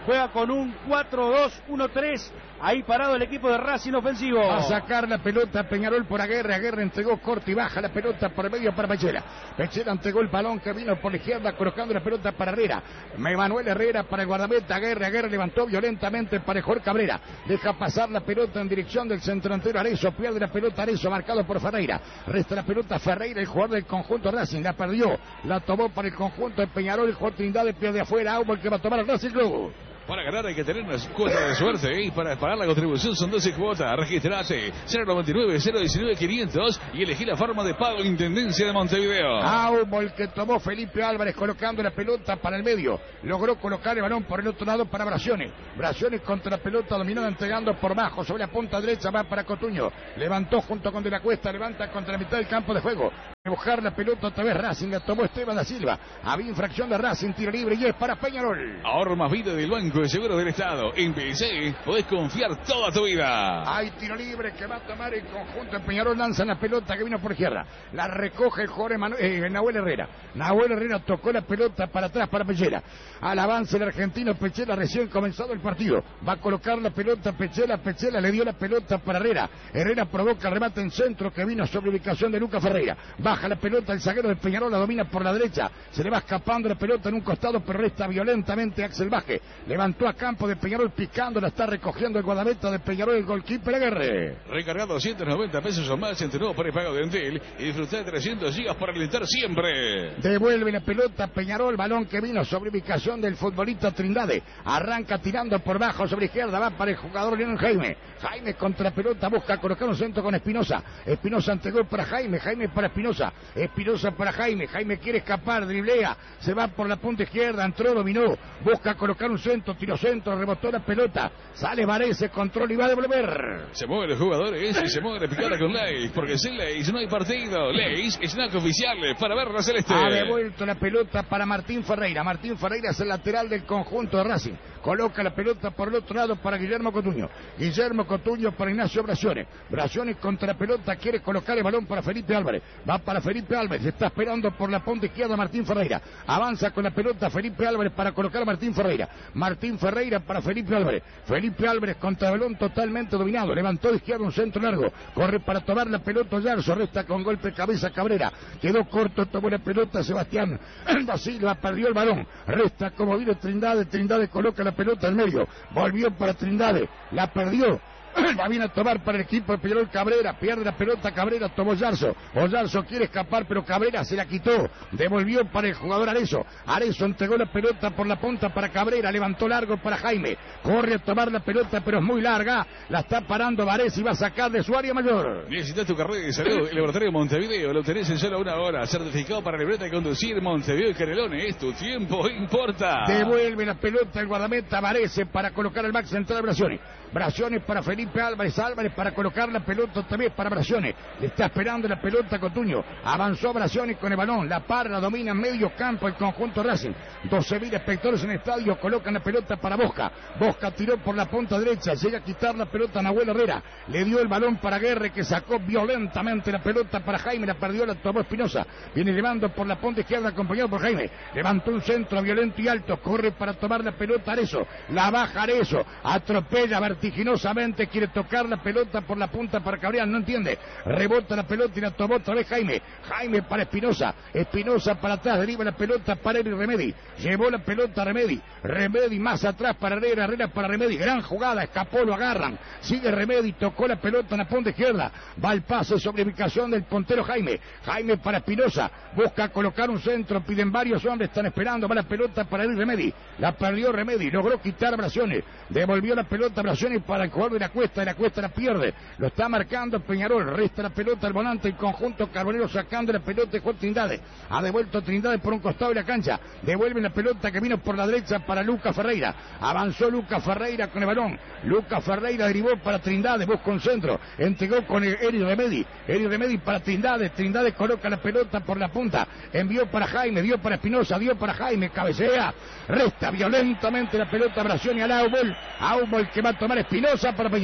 juega con un cuatro dos uno tres. Ahí parado el equipo de Racing ofensivo. Va a sacar la pelota Peñarol por Aguirre. Aguirre entregó corto y baja la pelota por medio para Pechela. Pechela entregó el balón que vino por la izquierda, colocando la pelota para Herrera. Manuel Herrera para el guardameta Aguirre. Aguirre levantó violentamente para Jorge Cabrera. Deja pasar la pelota en dirección del centro delantero Arezzo. Pierde la pelota Arezzo, marcado por Ferreira. Resta la pelota Ferreira, el jugador del conjunto Racing. La perdió. La tomó para el conjunto de Peñarol. El jugador Trindade pierde afuera. Aubo que va a tomar el Racing Club. Para ganar hay que tener una cuota de suerte y para pagar la contribución son doce cuotas. Registrarse cero noventa y nueve, cero diecinueve, quinientos y elegir la forma de pago Intendencia de Montevideo. Aubo el que tomó Felipe Álvarez colocando la pelota para el medio. Logró colocar el balón por el otro lado para Brasiones. Brasiones contra la pelota dominada entregando por bajo sobre la punta derecha, va para Cotuño. Levantó junto con De la Cuesta, levanta contra la mitad del campo de juego. Buscar la pelota otra vez Racing, la tomó Esteban da Silva. Había infracción de Racing, tiro libre y es para Peñarol. Ahorra más vida del Banco de Seguros del Estado. En P C podés confiar toda tu vida. Hay tiro libre que va a tomar el conjunto de Peñarol. Lanzan la pelota que vino por izquierda. La recoge el jugador Emanu eh, Nahuel Herrera. Nahuel Herrera tocó la pelota para atrás para Pechela. Al avance el argentino Pechela, recién comenzado el partido. Va a colocar la pelota Pechela. Pechela le dio la pelota para Herrera. Herrera provoca el remate en centro que vino sobre ubicación de Lucas Ferreira. Baja la pelota el zaguero de Peñarol, la domina por la derecha. Se le va escapando la pelota en un costado, pero resta violentamente Axel Baje. Levantó a campo de Peñarol picando, la está recogiendo el guardameta de Peñarol, el goalkeeper Aguirre. Recargado doscientos noventa pesos o más en tu nuevo prepago de Entel y disfrutar de trescientos gigas para alentar siempre. Devuelve la pelota Peñarol, balón que vino sobre ubicación del futbolista Trindade. Arranca tirando por bajo sobre izquierda, va para el jugador Leonel Jaime. Jaime contra la pelota, busca colocar un centro con Espinosa. Espinosa entregó para Jaime, Jaime para Espinosa. Espinosa para Jaime, Jaime quiere escapar, driblea, se va por la punta izquierda, entró, dominó, busca colocar un centro, tiro centro, rebotó la pelota, sale Varese, control y va a devolver. Se mueven los jugadores y se mueve la picada con Leis, porque sin Leis no hay partido. Leis, snack oficial para ver la celeste. Ha devuelto la pelota para Martín Ferreira, Martín Ferreira es el lateral del conjunto de Racing. Coloca la pelota por el otro lado para Guillermo Cotuño. Guillermo Cotuño para Ignacio Brasiones. Brasiones contra la pelota, quiere colocar el balón para Felipe Álvarez. Va para Felipe Álvarez, está esperando por la punta izquierda Martín Ferreira. Avanza con la pelota Felipe Álvarez para colocar a Martín Ferreira. Martín Ferreira para Felipe Álvarez. Felipe Álvarez contra el balón totalmente dominado. Levantó de izquierda un centro largo. Corre para tomar la pelota Yarzo. Resta con golpe de cabeza Cabrera. Quedó corto, tomó la pelota Sebastián da Silva, perdió el balón. Resta como vino Trindade. Trindade coloca la pelota en medio, volvió para Trindade, la perdió. Va bien a tomar para el equipo de Peñarol Cabrera, pierde la pelota Cabrera, tomó Yarzo, Yarzo quiere escapar pero Cabrera se la quitó, devolvió para el jugador Arezzo, Arezzo entregó la pelota por la punta para Cabrera, levantó largo para Jaime, corre a tomar la pelota pero es muy larga, la está parando Varese y va a sacar de su área mayor. Necesitas tu carrera de salud, el laboratorio Montevideo, lo tenés en solo una hora, certificado para libreta de conducir, Montevideo y Canelones, tu tiempo importa. Devuelve la pelota el guardameta Varese para colocar el back central de Brasiones, Brasiones para Felipe Álvarez, Álvarez para colocar la pelota también para Brasiones, le está esperando la pelota Cotuño, avanzó Brasiones con el balón, la para, la domina en medio campo el conjunto Racing, doce mil espectadores en el estadio, colocan la pelota para Bosca, Bosca tiró por la punta derecha, llega a quitar la pelota a Nahuel Herrera, le dio el balón para Aguirre que sacó violentamente la pelota para Jaime, la perdió, la tomó Espinosa, viene llevando por la punta izquierda acompañado por Jaime, levantó un centro violento y alto, corre para tomar la pelota Arezzo, la baja Arezzo, atropella vertiginosamente, quiere tocar la pelota por la punta para Cabrera, no entiende, rebota la pelota y la tomó otra vez Jaime, Jaime para Espinosa, Espinosa para atrás, deriva la pelota para Eri Remedi, llevó la pelota a Remedi, Remedi más atrás para Herrera, Herrera para Remedi, gran jugada, escapó, lo agarran, sigue Remedi, tocó la pelota en la punta izquierda, va el pase sobre ubicación del puntero Jaime, Jaime para Espinosa, busca colocar un centro, piden varios hombres, están esperando, va la pelota para Eri Remedi, la perdió Remedi, logró quitar a Brasiones, devolvió la pelota a Brasiones para el jugador de la Cuesta, de la Cuesta la pierde, lo está marcando Peñarol, resta la pelota al volante, el conjunto Carbonero sacando la pelota de Juan Trindade, ha devuelto Trindade por un costado de la cancha, devuelve la pelota que vino por la derecha para Lucas Ferreira, avanzó Lucas Ferreira con el balón, Lucas Ferreira derivó para Trindade, busca un centro, entregó con el Eri Remedi, Eri Remedi para Trindade, Trindade coloca la pelota por la punta, envió para Jaime, dio para Espinosa, dio para Jaime, cabecea, resta violentamente la pelota a Brasiones al Aubol, Aubol que va a tomar Espinosa para Peñarol.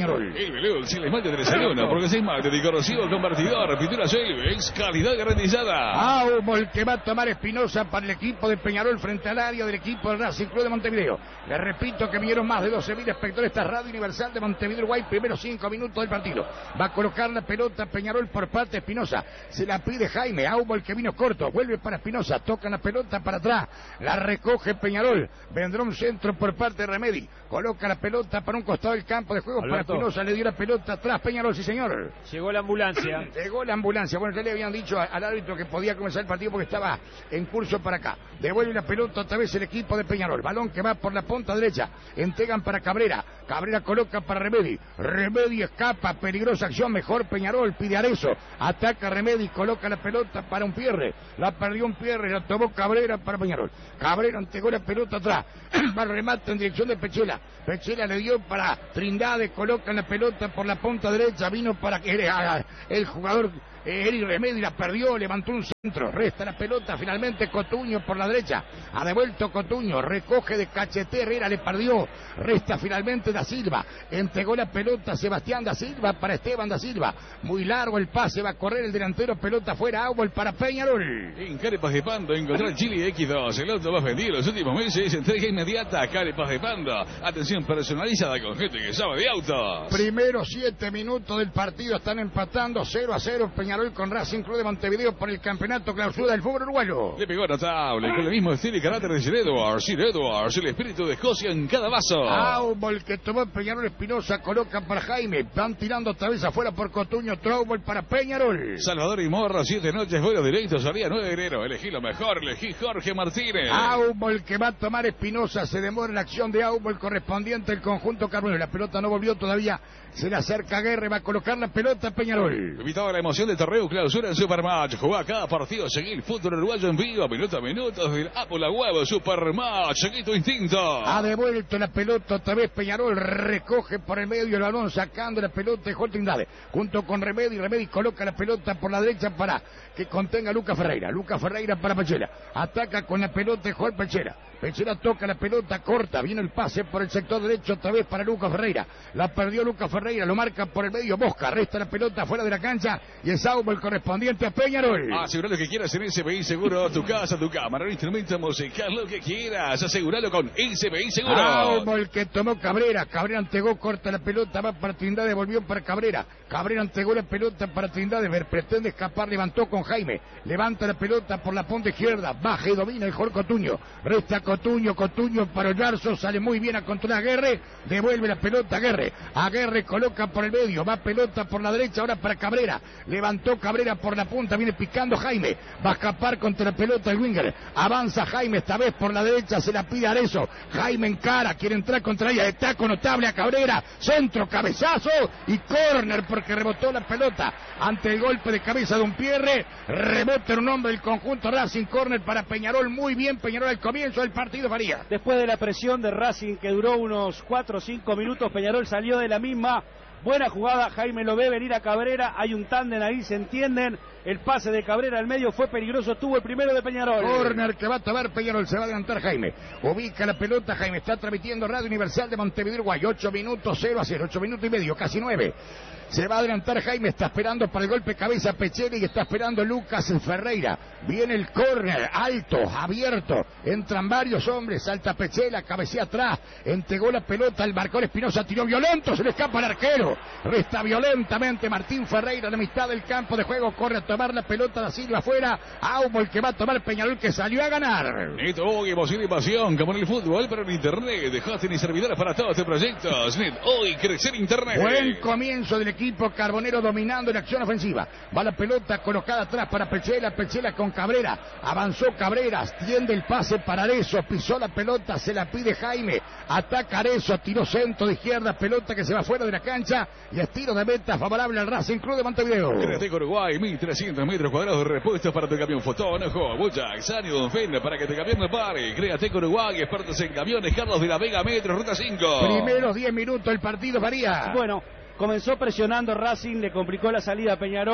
Peñarol. El si les mate tres a uno, porque se mate de corrosivo convertidor, pintura Silvex, calidad garantizada. Aumo el que va a tomar Espinosa para el equipo de Peñarol frente al área del equipo del Racing Club de Montevideo. Les repito que vieron más de doce mil espectadores. Esta Radio Universal de Montevideo, Uruguay, primeros cinco minutos del partido. Va a colocar la pelota Peñarol por parte de Espinosa. Se la pide Jaime. Aumo el que vino corto. Vuelve para Espinosa. Toca la pelota para atrás. La recoge Peñarol. Vendrá un centro por parte de Remedi. Coloca la pelota para un costado del campo de juego. Alberto. Para Espinosa. Le dio la pelota atrás Peñarol, sí señor. Llegó la ambulancia. Llegó la ambulancia. Bueno, ya le habían dicho al árbitro que podía comenzar el partido porque estaba en curso para acá. Devuelve la pelota otra vez el equipo de Peñarol. Balón que va por la punta derecha. Entregan para Cabrera. Cabrera coloca para Remedi. Remedi escapa. Peligrosa acción. Mejor Peñarol. Pide Arezo. Ataca Remedi. Coloca la pelota para un Pierre. La perdió un Pierre. La tomó Cabrera para Peñarol. Cabrera entregó la pelota atrás. Va el remate en dirección de Pechela. Pechela le dio para Trindade. Coloca la pelota por la punta derecha. Vino para que el jugador Eric Remedi la perdió, levantó un centro, resta la pelota, finalmente Cotuño por la derecha, ha devuelto Cotuño, recoge de cachete, Herrera le perdió, resta finalmente Da Silva, entregó la pelota Sebastián Da Silva para Esteban Da Silva, muy largo el pase, va a correr el delantero, pelota fuera, Áubol para Peñarol. En Carepas de Pando encontrar Chile X dos, el auto más vendido en los últimos meses, entrega inmediata a Carepas de Pando, atención personalizada con gente que sabe de autos. Primeros siete minutos del partido, están empatando cero a cero Peñarol con Racing Club de Montevideo por el campeonato clausura del fútbol uruguayo. Le pegó notable, con el mismo estilo y carácter de Sir Edwards, Sir Edwards, el espíritu de Escocia en cada vaso. Aubol que tomó Peñarol, Espinosa coloca para Jaime, van tirando otra vez afuera por Cotuño, Traubol para Peñarol. Salvador y Morro, siete noches, vuelo directo, salía nueve de enero, elegí lo mejor, elegí Jorge Martínez. Aubol que va a tomar Espinosa, se demora la acción de Aubol correspondiente al conjunto Carbonero, la pelota no volvió todavía, se le acerca Guerre, va a colocar la pelota a Peñarol. Invitado a la emoción del torneo clausura en Supermatch. Jugá cada partido, seguí el fútbol uruguayo en vivo, minuto a minuto, desde el Apple a huevo, Supermatch, seguí tu instinto. Ha devuelto la pelota otra vez Peñarol, recoge por el medio el balón, sacando la pelota de Trindade, junto con Remedi, Remedi coloca la pelota por la derecha para que contenga a Lucas Ferreira, Lucas Ferreira para Pechela, ataca con la pelota de Joel Pechela, Pechela toca la pelota corta, viene el pase por el sector derecho otra vez para Lucas Ferreira, la perdió Lucas Ferreira, lo marca por el medio Bosca, resta la pelota fuera de la cancha y es Aubol correspondiente a Peñarol. Asegura lo que quieras en S B I Seguro, tu casa, tu cámara, un instrumento musical, lo que quieras, aseguralo con S B I Seguro. Aubol que tomó Cabrera, Cabrera entregó, corta la pelota, va para Trindade, volvió para Cabrera, Cabrera entregó la pelota para Trindade, pretende escapar, levantó con Jaime, levanta la pelota por la punta izquierda, baja y domina el Jorge Cotuño, resta Cotuño, Cotuño para Ollarzo, sale muy bien a controlar a Guerre, devuelve la pelota a Guerre, a Guerre coloca por el medio, va pelota por la derecha ahora para Cabrera, levantó Cabrera por la punta, viene picando Jaime, va a escapar contra la pelota el winger, avanza Jaime esta vez por la derecha, se la pide Arezo, Jaime encara, quiere entrar contra ella, está con notable a Cabrera, centro, cabezazo y córner porque rebotó la pelota ante el golpe de cabeza de un Pierre, rebota un hombre del conjunto Racing, córner para Peñarol, muy bien Peñarol al comienzo del partido Faría. Después de la presión de Racing que duró unos cuatro o cinco minutos, Peñarol salió de la misma. Buena jugada, Jaime lo ve venir a Cabrera, hay un tándem ahí, se entienden, el pase de Cabrera al medio fue peligroso, tuvo el primero de Peñarol. Corner que va a tomar Peñarol, se va a adelantar Jaime, ubica la pelota, Jaime está transmitiendo Radio Universal de Montevideo, Uruguay, ocho minutos, cero a cero, ocho minutos y medio, casi nueve. Se va a adelantar Jaime, está esperando para el golpe cabeza Pechela y está esperando Lucas Ferreira. Viene el córner, alto, abierto. Entran varios hombres, salta Pechela, cabecea atrás. Entregó la pelota al marcador Espinosa, tiró violento, se le escapa al arquero. Resta violentamente Martín Ferreira a la mitad del campo de juego. Corre a tomar la pelota Da Silva afuera. Aubol que va a tomar Peñarol que salió a ganar. Net hoy, emoción y pasión, como en el fútbol, pero en internet. De hosting y servidores para todos tus proyectos. Net hoy, crecer internet. Buen comienzo del equipo Carbonero dominando en acción ofensiva. Va la pelota colocada atrás para Pechela, Pechela con Cabrera. Avanzó Cabrera, tiende el pase para Arezo, pisó la pelota, se la pide Jaime. Ataca Arezo, tiró centro de izquierda, pelota que se va fuera de la cancha y es tiro de meta favorable al Racing Club de Montevideo. Createco Uruguay, mil trescientos metros cuadrados de repuestos para tu camión Fotón, ojo, Bujax, Sanio, Donfen, para que tu camión no pare. Createco Uruguay, expertos en camiones, Carlos de la Vega, Metro, Ruta cinco. Primeros diez minutos el partido varía. Bueno, comenzó presionando Racing, le complicó la salida a Peñarol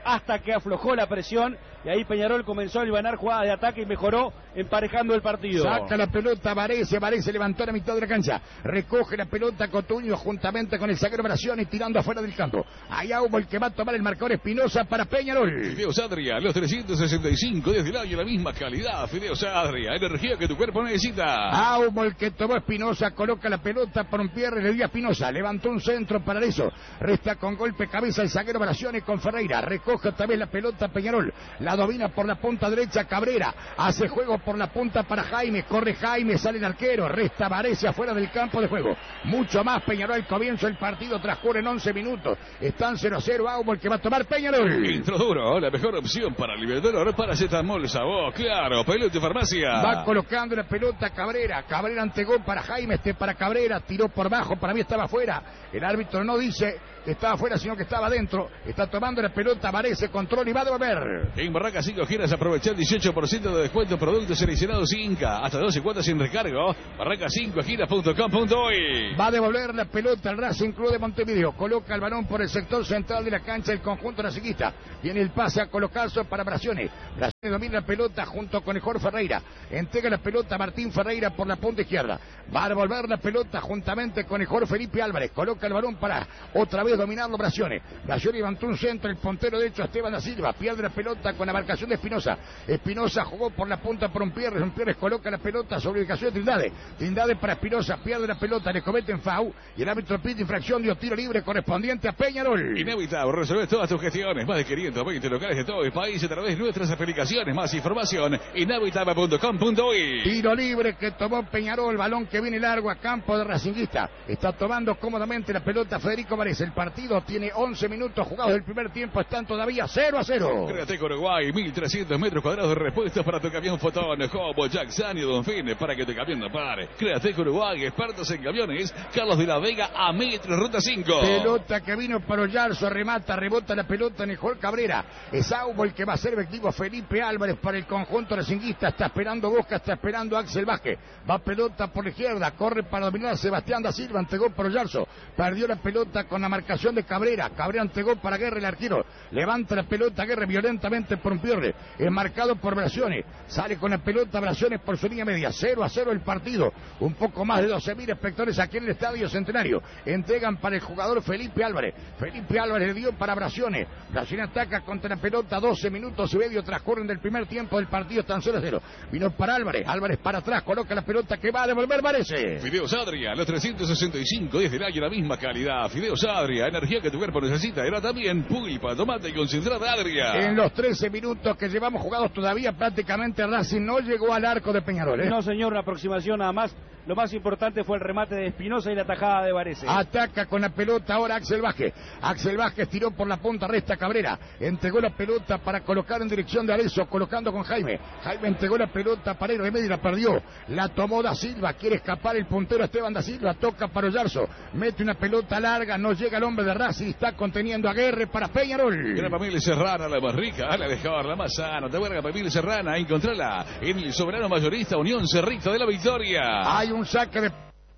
hasta que aflojó la presión y ahí Peñarol comenzó a hilvanar jugadas de ataque y mejoró emparejando el partido. Saca la pelota Varese, Varese levantó la mitad de la cancha, recoge la pelota Cotuño juntamente con el zaguero Brasioni tirando afuera del campo. Allá hubo el que va a tomar el marcador Espinosa para Peñarol. Fideos Adria, los trescientos sesenta y cinco días del año, la misma calidad. Fideos Adria, energía que tu cuerpo necesita. Aumo el que tomó Espinosa, coloca la pelota por un pierre, le dio a Espinosa, levantó un centro para eso, resta con golpe cabeza el zaguero Brasioni con Ferreira, recoge otra vez la pelota Peñarol, la domina por la punta derecha Cabrera, hace juego por la punta para Jaime, corre Jaime, sale el arquero, resta Varese afuera del campo de juego, mucho más Peñarol al comienzo del partido, transcurre en once minutos, están cero a cero, Aumo el que va a tomar Peñarol. Introduro, la mejor opción para aliviar dolor, paracetamol, sabor, claro, pelota de farmacia. Va colocando la pelota Cabrera, Cabrera antegó para Jaime, este para Cabrera, tiró por bajo, para mí estaba afuera, el árbitro no dice que estaba afuera, sino que estaba adentro, está tomando la pelota, Varese, control y va a devolver. En Barraca cinco giras aprovecha el dieciocho por ciento de descuento en productos seleccionados Inca, hasta doce cuotas sin recargo, barraca cinco giras punto com punto uy. Va a devolver la pelota al Racing Club de Montevideo, coloca el balón por el sector central de la cancha el conjunto racingista, viene el pase a colocarse para Brasioni, Brasioni domina la pelota junto con el Jorge Ferreira, entrega la pelota a Martín Ferreira por la punta izquierda, va a devolver la pelota juntamente con el Jorge Felipe Álvarez, coloca el balón para otra vez dominarlo Brasioni, Brasioni levantó un centro, el puntero derecho Esteban da Silva, pierde la pelota con la marcación de Espinosa, Espinosa jugó por la punta por un Pierres, un Pierres coloca la pelota sobre ubicación de Trindade, Trindade para Espinosa, pierde la pelota, le cometen foul y el árbitro pide infracción, dio tiro libre correspondiente a Peñarol. Inevitable, resolver todas tus gestiones, más de quinientos veinte locales de todo el país a través de nuestras aplicaciones, más información, inevitable punto com punto uy. Tiro libre que tomó Peñarol, balón que viene largo a campo de Racinguista, está tomando cómodamente la pelota Federico Varese, el partido tiene once minutos jugados del primer tiempo, están todavía cero a cero. Createco Uruguay, mil trescientos metros cuadrados de repuestos para tu camión Fotón, Hobo, Jackson y Donfin, para que tu camión no pare. Createco Uruguay, expertos en camiones, Carlos de la Vega, a metro, ruta cinco. Pelota que vino para Ollarzo, remata, rebota la pelota en el Jorge Cabrera, es Aubo el que va a ser efectivo, Felipe Álvarez para el conjunto racinguista, está esperando Bosca, está esperando Axel Vázquez, va pelota por la izquierda, corre para dominar Sebastián da Silva, entregó para Ollarzo, perdió la pelota con la marcación de Cabrera, Cabrera entregó para Guerra el arquero, levanta la pelota Guerra violentamente por un Pierre, es marcado por Brasioni, sale con la pelota Brasioni por su línea media, cero a cero el partido, un poco más de doce mil espectadores aquí en el Estadio Centenario, entregan para el jugador Felipe Álvarez, Felipe Álvarez le dio para Brasioni, Brasioni ataca contra la pelota, doce minutos y medio transcurren del primer tiempo del partido, están cero a cero, vino para Álvarez, Álvarez para atrás, coloca la pelota que va a devolver Varese. Fideos Adria, los trescientos sesenta y cinco días del año, la misma calidad. Fideos Adria, energía que tu cuerpo necesita, era también pulpa, tomate y concentrada Adria. En los trece minutos que llevamos jugados todavía prácticamente Racing no llegó al arco de Peñarol, ¿eh? No señor, una aproximación nada más, lo más importante fue el remate de Espinosa y la tajada de Varese. Ataca con la pelota ahora Axel Vázquez, Axel Vázquez tiró por la punta, resta Cabrera, entregó la pelota para colocar en dirección de Arezzo, colocando con Jaime, Jaime entregó la pelota para ir remedio y la perdió, la tomó da Silva, quiere escapar el puntero Esteban da Silva, toca para Ollarzo, mete una pelota larga, no llega el hombre de Racing, está conteniendo a Guerre para Peñarol. Gran familia Serrana, la más rica, la mejor, la más sana, te vuelve familia Serrana, encontrala en el soberano mayorista Unión Cerrito de la Victoria. Hay un saque de...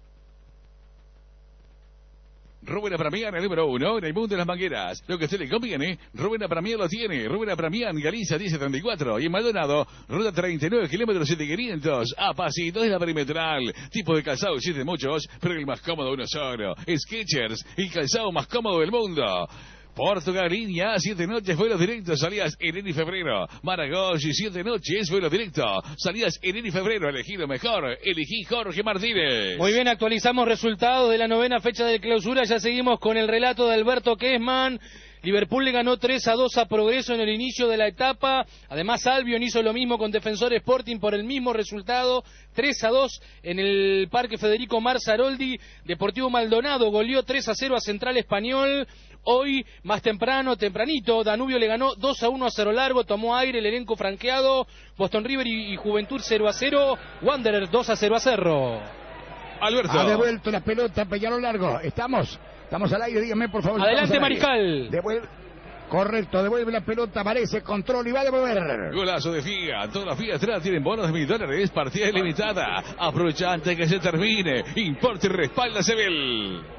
Rubén Apramián, el número uno en el mundo de las mangueras. Lo que a usted le conviene, Rubén Apramián lo tiene. Rubén Apramián, Galicia diez setenta y cuatro. Y en Maldonado, ruta treinta y nueve kilómetros siete mil quinientos. A pasitos de la perimetral. Tipo de calzado existe muchos, pero el más cómodo uno solo. Skechers, el calzado más cómodo del mundo. Portugal, línea, siete noches, vuelos directos, salidas enero y febrero. Maragogi, siete noches, vuelo directo, salidas enero y febrero. Elegí lo mejor, elegí Jorge Martínez. Muy bien, actualizamos resultados de la novena fecha de clausura. Ya seguimos con el relato de Alberto Kessman. Liverpool le ganó tres a dos a Progreso en el inicio de la etapa. Además, Albion hizo lo mismo con Defensor Sporting por el mismo resultado. tres a dos en el Parque Federico Marzaroldi. Deportivo Maldonado goleó tres a cero a Central Español. Hoy, más temprano, tempranito, Danubio le ganó dos a uno a Cerro Largo, tomó aire el elenco franqueado. Boston River y, y Juventud cero a cero. Wanderer dos a cero a Cerro. Alberto. Ha devuelto la pelota Peñarol Largo. ¿Estamos? Estamos al aire, dígame por favor. Adelante, Mariscal. Devuelve... Correcto, devuelve la pelota, aparece, control y va a devolver. Golazo de Fiat. Todas las Fiat atrás tienen bonos de mil dólares, partida ilimitada. Aprovecha antes que se termine. Importa y respalda Sebel.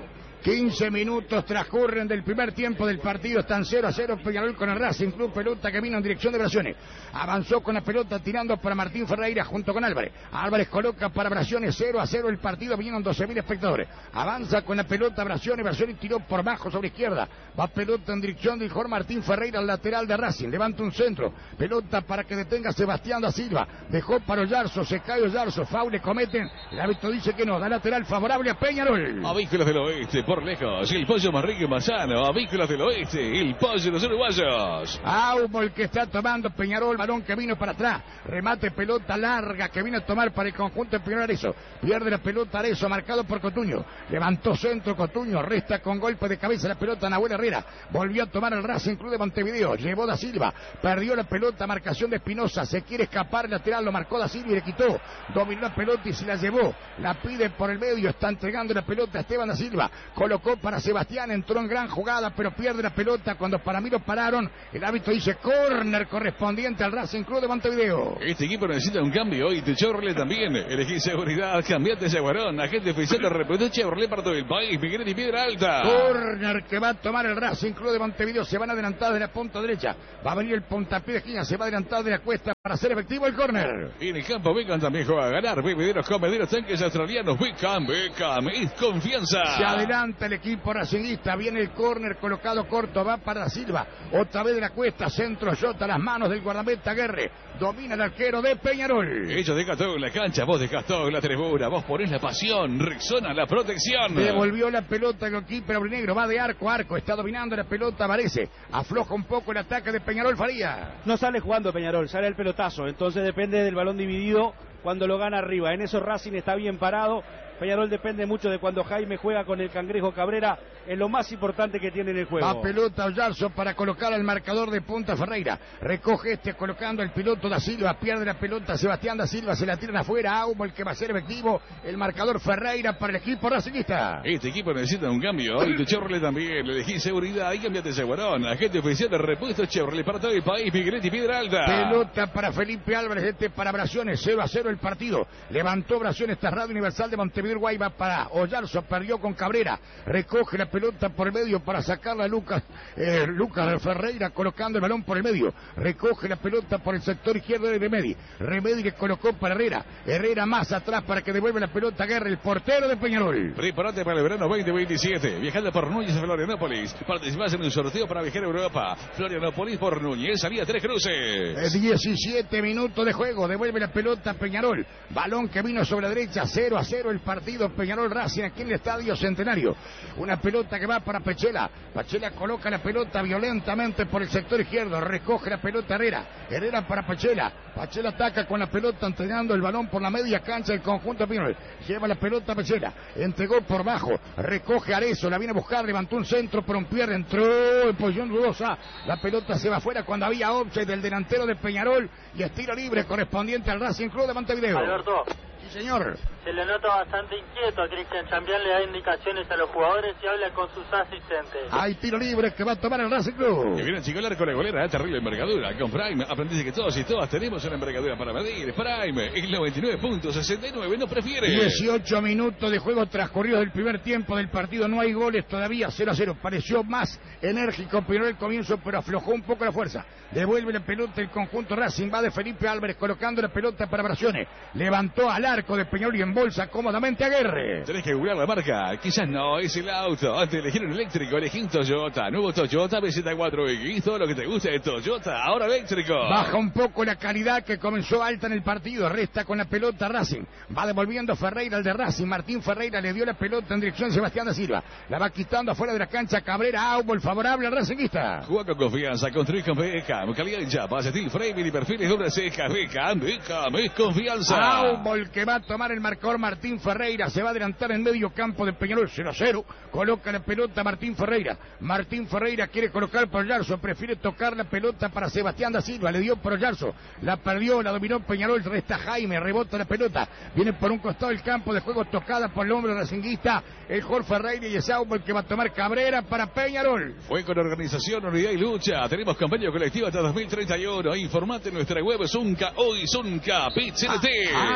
quince minutos transcurren del primer tiempo del partido. Están cero a cero Peñarol con el Racing Club. Pelota que vino en dirección de Brasiones. Avanzó con la pelota tirando para Martín Ferreira junto con Álvarez. Álvarez coloca para Brasiones. cero a cero el partido. Vinieron doce mil espectadores. Avanza con la pelota Brasiones. Brasiones tiró por bajo sobre izquierda. Va pelota en dirección del jugador Martín Ferreira, al lateral de Racing. Levanta un centro. Pelota para que detenga Sebastián da Silva. Dejó para Oyarzo. Se cae Oyarzo. Foul le cometen. El árbitro dice que no. Da lateral favorable a Peñarol. Avícolas del Oeste, por lejos, el pollo más rico y más sano. Avícolas del Oeste, el pollo de los uruguayos. Aumo el que está tomando Peñarol, balón que vino para atrás. Remate, pelota larga que vino a tomar para el conjunto de Peñarol Arezzo. Pierde la pelota Arezzo, marcado por Cotuño. Levantó centro Cotuño, resta con golpe de cabeza la pelota Nahuel Herrera. Volvió a tomar el Racing Club de Montevideo. Llevó da Silva, perdió la pelota, marcación de Espinosa. Se quiere escapar el lateral, lo marcó da Silva y le quitó. Dominó la pelota y se la llevó. La pide por el medio, está entregando la pelota a Esteban da Silva. Colocó para Sebastián, entró en gran jugada, pero pierde la pelota cuando para mí lo pararon. El árbitro dice córner correspondiente al Racing Club de Montevideo. Este equipo necesita un cambio y Chevrolet también. Elegí seguridad, cambiate Jaguarón. Agente oficial de repuesto Chevrolet para todo el país. Miguel y Piedra Alta. Córner que va a tomar el Racing Club de Montevideo. Se van adelantados de la punta derecha. Va a venir el puntapié de esquina. Se va adelantado de la cuesta para hacer efectivo el córner. Y en el campo Beckham también juega a ganar. Bebederos, comederos, tanques australianos. Beckham, Beckham, es confianza. Se adelanta el equipo racinguista. Viene el córner colocado corto. Va para da Silva. Otra vez de la cuesta. Centro Jota. Las manos del guardameta Guerre. Domina el arquero de Peñarol. Ellos dejan todo en la cancha. Vos dejás todo en la tribuna. Vos ponés la pasión. Rexona la protección. Devolvió la pelota el keeper aurinegro. Va de arco a arco. Está dominando la pelota. Varese. Afloja un poco el ataque de Peñarol. Faría. No sale jugando Peñarol. Sale el pelotazo. Entonces depende del balón dividido cuando lo gana arriba. En eso Racing está bien parado. Peñarol depende mucho de cuando Jaime juega con el Cangrejo Cabrera. Es lo más importante que tiene en el juego. Va pelota Oyarzo para colocar al marcador de punta Ferreira. Recoge este colocando el piloto da Silva. Pierde la pelota Sebastián da Silva. Se la tiran afuera. Aumo el que va a ser efectivo. El marcador Ferreira para el equipo racinguista. Este equipo necesita un cambio. Y tu Chevrolet también. Le elegí seguridad y cambiate Jaguarón. Agente oficial de repuesto Chevrolet para todo el país. Migueletti Piedra Alta. Pelota para Felipe Álvarez. Este para Brasiones. cero a cero el partido. Levantó Brasiones. Esta Radio Universal de Montevideo. Uruguay va para Oyarzo, perdió con Cabrera, recoge la pelota por el medio para sacarla a Lucas, eh, Lucas Ferreira colocando el balón por el medio, recoge la pelota por el sector izquierdo de Remedi, Remedi que colocó para Herrera, Herrera más atrás para que devuelva la pelota a Guerra, el portero de Peñarol. Prepárate para el verano veinte veintisiete, viajando por Núñez a Florianópolis, participás en un sorteo para viajar a Europa, Florianópolis por Núñez, salida Tres Cruces. diecisiete minutos de juego, devuelve la pelota a Peñarol, balón que vino sobre la derecha, cero a cero el partido. Peñarol Racing aquí en el Estadio Centenario. Una pelota que va para Pechela. Pechela coloca la pelota violentamente por el sector izquierdo. Recoge la pelota Herrera. Herrera para Pechela. Pechela ataca con la pelota entregando el balón por la media cancha del conjunto de Peñarol. Lleva la pelota a Pechela. Entregó por bajo. Recoge Arezzo. La viene a buscar. Levantó un centro por un pierde. Entró en posición dudosa. La pelota se va afuera cuando había offside del delantero de Peñarol. Y estilo libre correspondiente al Racing Club de Montevideo. Alberto. Sí, señor. Se le nota bastante inquieto a Cristian Chambián, le da indicaciones a los jugadores y habla con sus asistentes. Hay tiro libre que va a tomar el Racing Club. Que viene a chicolar con la golera, ¿eh? Terrible envergadura. Con Prime, aprendiste que todos y todas tenemos una envergadura para medir. Prime, el noventa y nueve punto sesenta y nueve, no prefiere. dieciocho minutos de juego transcurridos del primer tiempo del partido. No hay goles todavía, cero a cero. Pareció más enérgico primero el comienzo, pero aflojó un poco la fuerza. Devuelve la pelota el conjunto Racing. Va de Felipe Álvarez colocando la pelota para Brasiones. Levantó al arco de Peñarol y en bolsa cómodamente a Guerre. Tenés que googlear la marca. Quizás no es el auto. Antes de elegir un eléctrico, elegí un Toyota. Nuevo Toyota B Z cuatro X. Todo lo que te gusta de Toyota, ahora eléctrico. Baja un poco la calidad que comenzó alta en el partido. Resta con la pelota Racing. Va devolviendo Ferreira al de Racing. Martín Ferreira le dio la pelota en dirección a Sebastián da Silva. La va quitando afuera de la cancha Cabrera. Árbol favorable al Racingista. Juega con confianza. Construir con Beckham. Calidad en chapas, estilo framing y perfiles doble ceja. Beckham, Beckham, es confianza. Árbol que va a tomar el marcador Martín Ferreira. Se va a adelantar en medio campo de Peñarol. cero a cero. Coloca la pelota Martín Ferreira. Martín Ferreira quiere colocar por Yarzo. Prefiere tocar la pelota para Sebastián da Silva. Le dio por Yarzo. La perdió, la dominó Peñarol. Resta Jaime. Rebota la pelota. Viene por un costado del campo de juego tocada por el hombre racinguista. El Jorge Ferreira y es Árbol que va a tomar Cabrera para Peñarol. Fue con organización, unidad y lucha. Tenemos convenio colectivo hasta dos mil treinta y uno. Informate en nuestra web Zunca. Hoy Zunca. P C N T. Árbol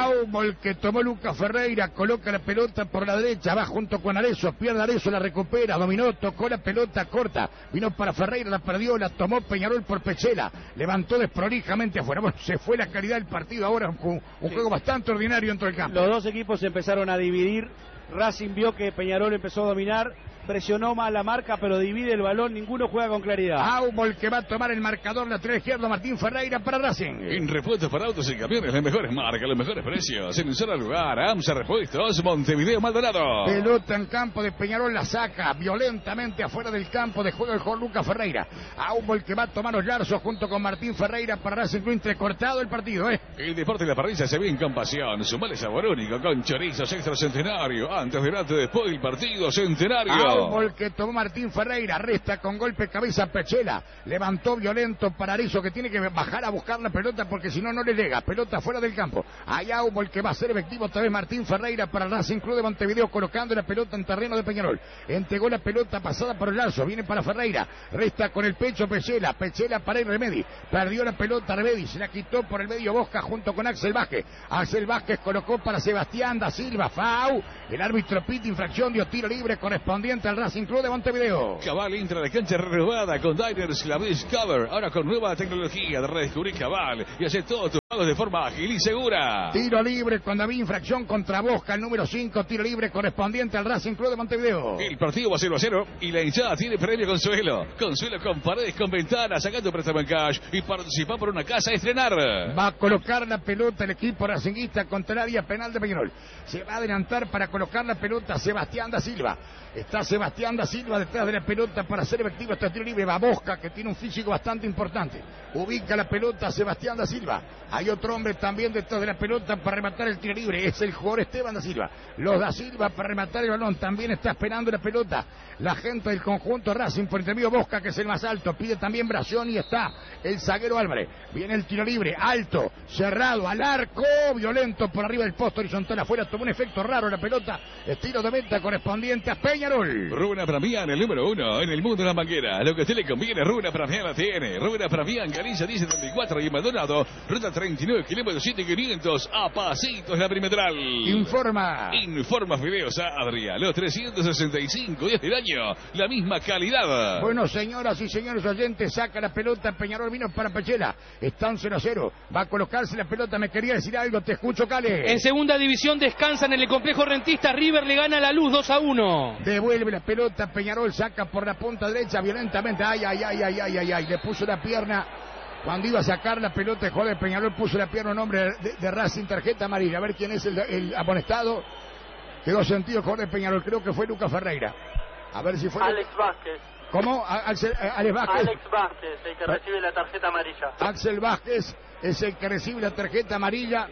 Árbol que tomó Lucas Ferreira, coloca la pelota por la derecha, va junto con Arezzo, pierde Arezzo, la recupera, dominó, tocó la pelota corta, vino para Ferreira, la perdió, la tomó Peñarol por Pechela, levantó desprolijamente afuera. Bueno, se fue la calidad del partido ahora, un, un sí. juego bastante ordinario dentro del campo. Los dos equipos se empezaron a dividir, Racing vio que Peñarol empezó a dominar, presionó más la marca, pero divide el balón, ninguno juega con claridad. Áubol que va a tomar el marcador, lateral izquierdo, Martín Ferreira para Racing. En repuestos para autos y camiones, las mejores marcas, los mejores precios. En un solo lugar, AMSA Repuestos, Montevideo, Maldonado. Pelota en campo de Peñarol, la saca violentamente afuera del campo de juego el jugador Lucas Ferreira. Áubol que va a tomar Ollarzo junto con Martín Ferreira para Racing Club, entrecortado el partido, ¿eh? El deporte de la parrilla se vive con pasión, sumale sabor único, con chorizos extra centenario, antes, durante, después del partido centenario. Áubol que tomó Martín Ferreira, resta con golpe cabeza Pechela, levantó violento para Arezzo que tiene que bajar a buscar la pelota porque si no, no le llega, pelota fuera del campo. Hay Áubol que va a ser efectivo otra vez Martín Ferreira para Racing Club de Montevideo, colocando la pelota en terreno de Peñarol. Entregó la pelota pasada por el lazo, viene para Ferreira, resta con el pecho Pechela, Pechela para el Remedi, perdió la pelota Remedi, se la quitó por el medio Bosca junto con Axel Vázquez. Axel Vázquez colocó para Sebastián da Silva, Fau, el árbitro pita infracción, dio tiro libre correspondiente al Racing Club de Montevideo. Cabal entra de cancha renovada con Diners la Discover, ahora con nueva tecnología de redescubrir Cabal y hacer todos tus pagos de forma ágil y segura. Tiro libre cuando había infracción contra Bosca, el número cinco, tiro libre correspondiente al Racing Club de Montevideo. El partido va cero a cero y la hinchada tiene premio Consuelo. Consuelo con paredes con ventanas, sacando préstamo en cash y participa por una casa a estrenar. Va a colocar la pelota el equipo racinguista contra el área penal de Peñarol. Se va a adelantar para colocar la pelota Sebastián da Silva. Está Sebastián da Silva detrás de la pelota para hacer efectivo este tiro libre. Va Bosca, que tiene un físico bastante importante. Ubica la pelota Sebastián da Silva. Hay otro hombre también detrás de la pelota para rematar el tiro libre. Es el jugador Esteban da Silva. Los da Silva para rematar el balón. También está esperando la pelota la gente del conjunto Racing por intermedio Bosca, que es el más alto. Pide también Bración y está el zaguero Álvarez. Viene el tiro libre, alto, cerrado, al arco, violento por arriba del posto horizontal afuera. Tomó un efecto raro la pelota. Estilo de meta correspondiente a Peñarol. Rubén Apramián, el número uno en el mundo de la manguera. Lo que a usted le conviene, Rubén Apramián la tiene. Rubén Apramián, Galicia diez setenta y cuatro y Maldonado, ruta treinta y nueve, kilómetros siete mil quinientos, a pasitos la perimetral. Informa. Informa Fideos Adria, los trescientos sesenta y cinco días del año, la misma calidad. Bueno, señoras y señores oyentes, saca la pelota, Peñarol vino para Pechela. Están cero a cero, va a colocarse la pelota, me quería decir algo, te escucho, Cale. En segunda división descansan en el complejo rentista, River le gana la Luz dos a uno. Devuelve la pelota, Peñarol saca por la punta derecha violentamente, ay, ay, ay, ay, ay, ay, ay, le puso la pierna, cuando iba a sacar la pelota el jugador de Peñarol puso la pierna un hombre de, de Racing, tarjeta amarilla, a ver quién es el, el amonestado, quedó sentido el jugador de Peñarol, creo que fue Lucas Ferreira, a ver si fue... Alex Vázquez. ¿Cómo? Axel, Alex Vázquez. Alex Vázquez, el que recibe la tarjeta amarilla. Axel Vázquez es el que recibe la tarjeta amarilla.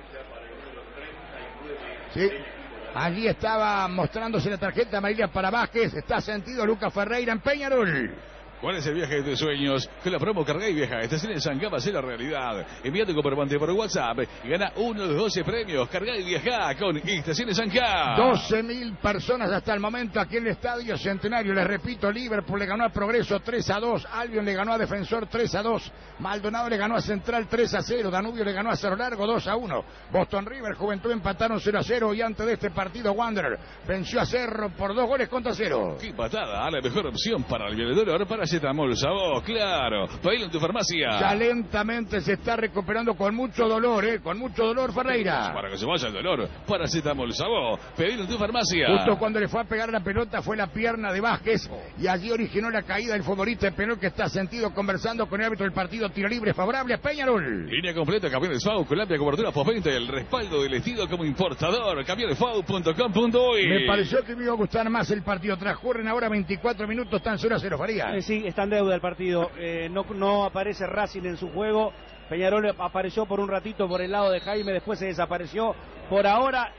Sí. Allí estaba mostrándose la tarjeta amarilla para Vázquez. Está sentido Lucas Ferreira en Peñarol. ¿Cuál es el viaje de tus sueños? Con la promo Carga y Viaja. Estación en San Gama, hace la realidad. Envía tu comprobante por WhatsApp y gana uno de los doce premios. Carga y Viaja con Estaciones San Gama. doce mil personas hasta el momento aquí en el Estadio Centenario. Les repito, Liverpool le ganó a Progreso tres a dos. Albion le ganó a Defensor tres a dos. Maldonado le ganó a Central tres a cero. Danubio le ganó a Cerro Largo dos a uno. Boston River, Juventud empataron cero a cero. Y antes de este partido, Wanderer venció a Cerro por dos goles contra cero. ¡Qué patada! La mejor opción para el dolor, para Paracetamol Sabó, claro. Pedilo en tu farmacia. Ya lentamente se está recuperando con mucho dolor, ¿eh? Con mucho dolor, Ferreira. Para que se vaya el dolor, Paracetamol Sabó. Pedilo en tu farmacia. Justo cuando le fue a pegar la pelota fue la pierna de Vázquez y allí originó la caída del futbolista de Peñarol, que está sentido conversando con el árbitro del partido. Tiro libre favorable a Peñarol. Línea completa, camiones F A U, con la amplia cobertura postventa y el respaldo del estilo como importador. camiones F A U punto com punto uy. Me pareció que me iba a gustar más el partido. Transcurren ahora veinticuatro minutos, están cero a cero, Faría. Eh, sí, está en deuda el partido. Eh, no, no aparece Racing en su juego. Peñarol apareció por un ratito por el lado de Jaime, después se desapareció. Por ahora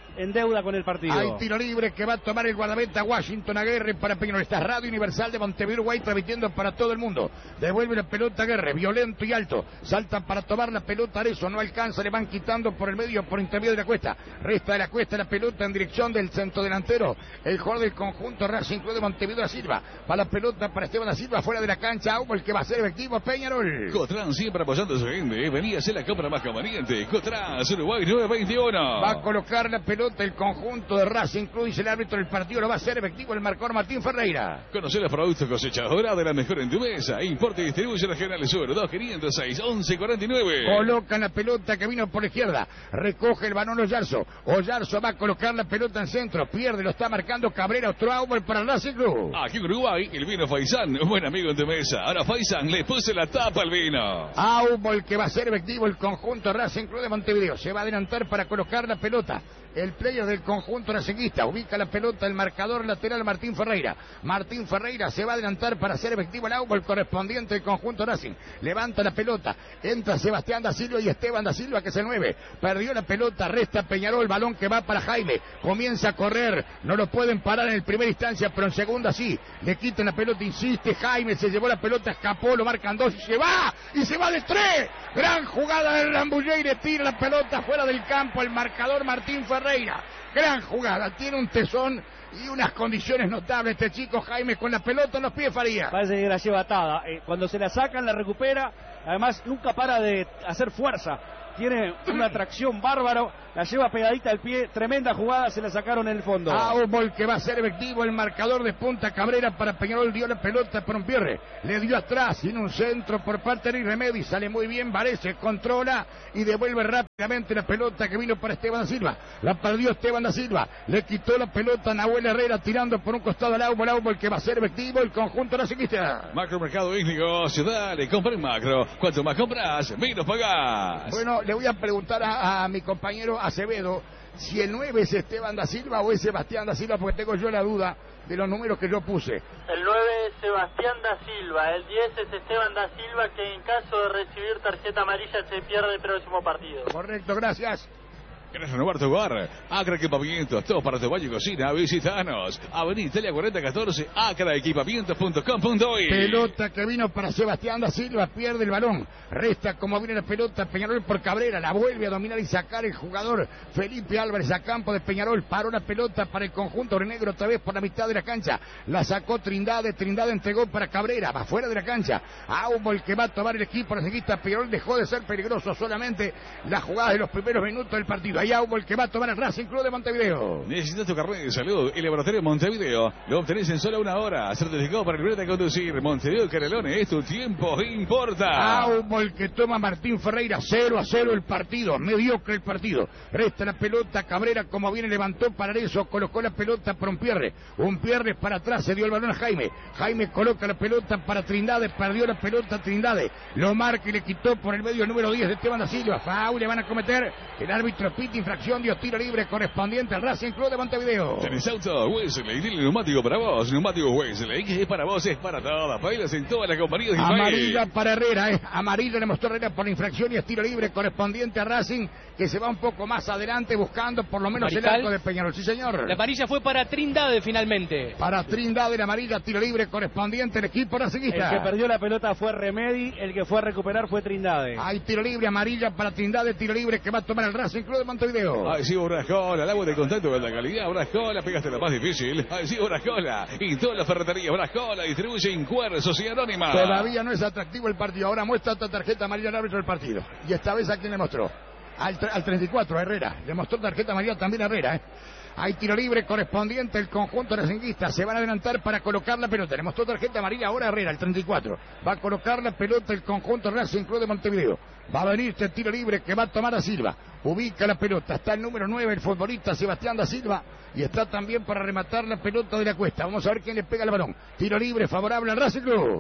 en deuda con el partido. Hay tiro libre que va a tomar el guardameta Washington Aguirre para Peñarol. Esta Radio Universal de Montevideo, Uruguay, transmitiendo para todo el mundo. Devuelve la pelota Aguirre, violento y alto. Salta para tomar la pelota Arezzo, no alcanza, le van quitando por el medio, por intermedio de la Cuesta. Resta de la Cuesta la pelota en dirección del centro delantero. El jugador del conjunto Racing Club de Montevideo da Silva. Va la pelota para Esteban da Silva, fuera de la cancha. Aubo, el que va a ser efectivo, Peñarol. Cotran siempre apoyando a su gente. Venía a ser la compra más conveniente. Cotran, Uruguay nueve veintiuno. Va a colocar la pelota el conjunto de Racing Club, dice el árbitro del partido, lo va a hacer efectivo el marcador Martín Ferreira. Conocer los productos cosechadora de la mejor en tu mesa. Importe y distribuye Regional Sur, dos quinientos seis, once cuarenta y nueve. Colocan la pelota que vino por la izquierda. Recoge el balón Oyarzo. Oyarzo va a colocar la pelota en centro. Pierde, lo está marcando Cabrera. Otro árbol para el Racing Club. Aquí en Uruguay, el vino Faisán, buen amigo en tu mesa. Ahora Faisán le puse la tapa al vino. Árbol que va a ser efectivo el conjunto Racing Club de Montevideo. Se va a adelantar para colocar la pelota. El player del conjunto racinguista ubica la pelota, el marcador lateral Martín Ferreira. Martín Ferreira se va a adelantar para hacer efectivo el árbol correspondiente del conjunto Racing. Levanta la pelota, entra Sebastián da Silva y Esteban da Silva, que es el nueve. Perdió la pelota, resta Peñarol, balón que va para Jaime. Comienza a correr, no lo pueden parar en el primera instancia, pero en segunda sí. Le quitan la pelota, insiste Jaime, se llevó la pelota, escapó, lo marcan dos y se va, y se va de tres. Gran jugada del Rambulleire, tira la pelota fuera del campo, el marcador Martín Ferreira. Gran jugada, tiene un tesón y unas condiciones notables este chico Jaime, con la pelota en los pies Faría. Parece que la lleva atada, eh, cuando se la sacan la recupera, además nunca para de hacer fuerza, tiene una tracción bárbaro, la lleva pegadita al pie, tremenda jugada, se la sacaron en el fondo. Árbol que va a ser efectivo, el marcador de punta Cabrera para Peñarol, dio la pelota por un Pierre, le dio atrás, en un centro por parte de Remedi, sale muy bien, Varese controla y devuelve rápidamente la pelota que vino para Esteban da Silva, la perdió Esteban da Silva, le quitó la pelota a Nahuel Herrera tirando por un costado al Árbol, Árbol que va a ser efectivo el conjunto nacionalista. Macro Mercado Íñigo, Ciudad, le compra en Macro, cuanto más compras, menos pagás. Bueno, le voy a preguntar a, a mi compañero Acevedo si el nueve es Esteban da Silva o es Sebastián da Silva, porque tengo yo la duda de los números que yo puse. El nueve es Sebastián da Silva, el diez es Esteban da Silva, que en caso de recibir tarjeta amarilla se pierde el próximo partido. Correcto, gracias. ¿Querés renovar tu hogar? Acra Equipamientos, todo para tu baño y cocina. Visitanos. Avenida Italia cuarenta catorce, acra equipamientos punto com punto uy. Pelota que vino para Sebastián da Silva, pierde el balón. Resta como viene la pelota, Peñarol por Cabrera, la vuelve a dominar y sacar el jugador Felipe Álvarez a campo de Peñarol. Paró la pelota para el conjunto renegro otra vez por la mitad de la cancha. La sacó Trindade, Trindade entregó para Cabrera, va fuera de la cancha. Árbol que va a tomar el equipo racinguista. Peñarol dejó de ser peligroso solamente la jugada de los primeros minutos del partido. Hay Árbol que va a tomar el Racing Club de Montevideo. Necesitas tu carnet de salud. El laboratorio Montevideo lo obtenés en solo una hora. Certificado para libreta de conducir. Montevideo Carelone, es tu tiempo importa. Árbol que toma Martín Ferreira, cero a cero el partido, mediocre el partido. Resta la pelota, Cabrera como viene levantó para eso, colocó la pelota para un Pierre. Un Pierre para atrás, se dio el balón a Jaime. Jaime coloca la pelota para Trindade, perdió la pelota Trindade. Lo marca y le quitó por el medio el número diez de Esteban da Silva. Faul le van a cometer. El árbitro pita infracción, dio tiro libre correspondiente al Racing Club de Montevideo. Tenés auto Wesley, dile neumático para vos. Neumático Wesley, que es para vos, es para todas. Bailas en todas las compañías del país. Amarilla para Herrera, eh. Amarilla le mostró Herrera por la infracción y es tiro libre correspondiente a Racing, que se va un poco más adelante buscando por lo menos Marical, el arco de Peñarol. Sí, señor. La amarilla fue para Trindade finalmente. Para Trindade la amarilla, tiro libre correspondiente al equipo racinguista. El que perdió la pelota fue Remedi, el que fue a recuperar fue Trindade. Hay tiro libre, amarilla para Trindade, tiro libre que va a tomar el Racing Club de Montevideo. Ay, sí, Brascola, el agua de contacto de la calidad. Brascola, pegaste la más difícil. Ay, sí, Brascola. Y toda la ferretería Brascola distribuye en Cuer, Sociedad Anónima. Todavía no es atractivo el partido. Ahora muestra otra tarjeta amarilla al árbitro del partido. Y esta vez a quién le mostró. Al, al treinta y cuatro, a Herrera. Le mostró tarjeta amarilla también a Herrera, ¿eh? Hay tiro libre correspondiente el conjunto racinguista. Se van a adelantar para colocar la pelota. Le mostró tarjeta amarilla ahora a Herrera, el treinta y cuatro. Va a colocar la pelota el conjunto Racing Club de Montevideo. Va a venir este tiro libre que va a tomar a Silva. Ubica la pelota. Está el número nueve, el futbolista Sebastián da Silva. Y está también para rematar la pelota de la Cuesta. Vamos a ver quién le pega el balón. Tiro libre favorable al Racing Club.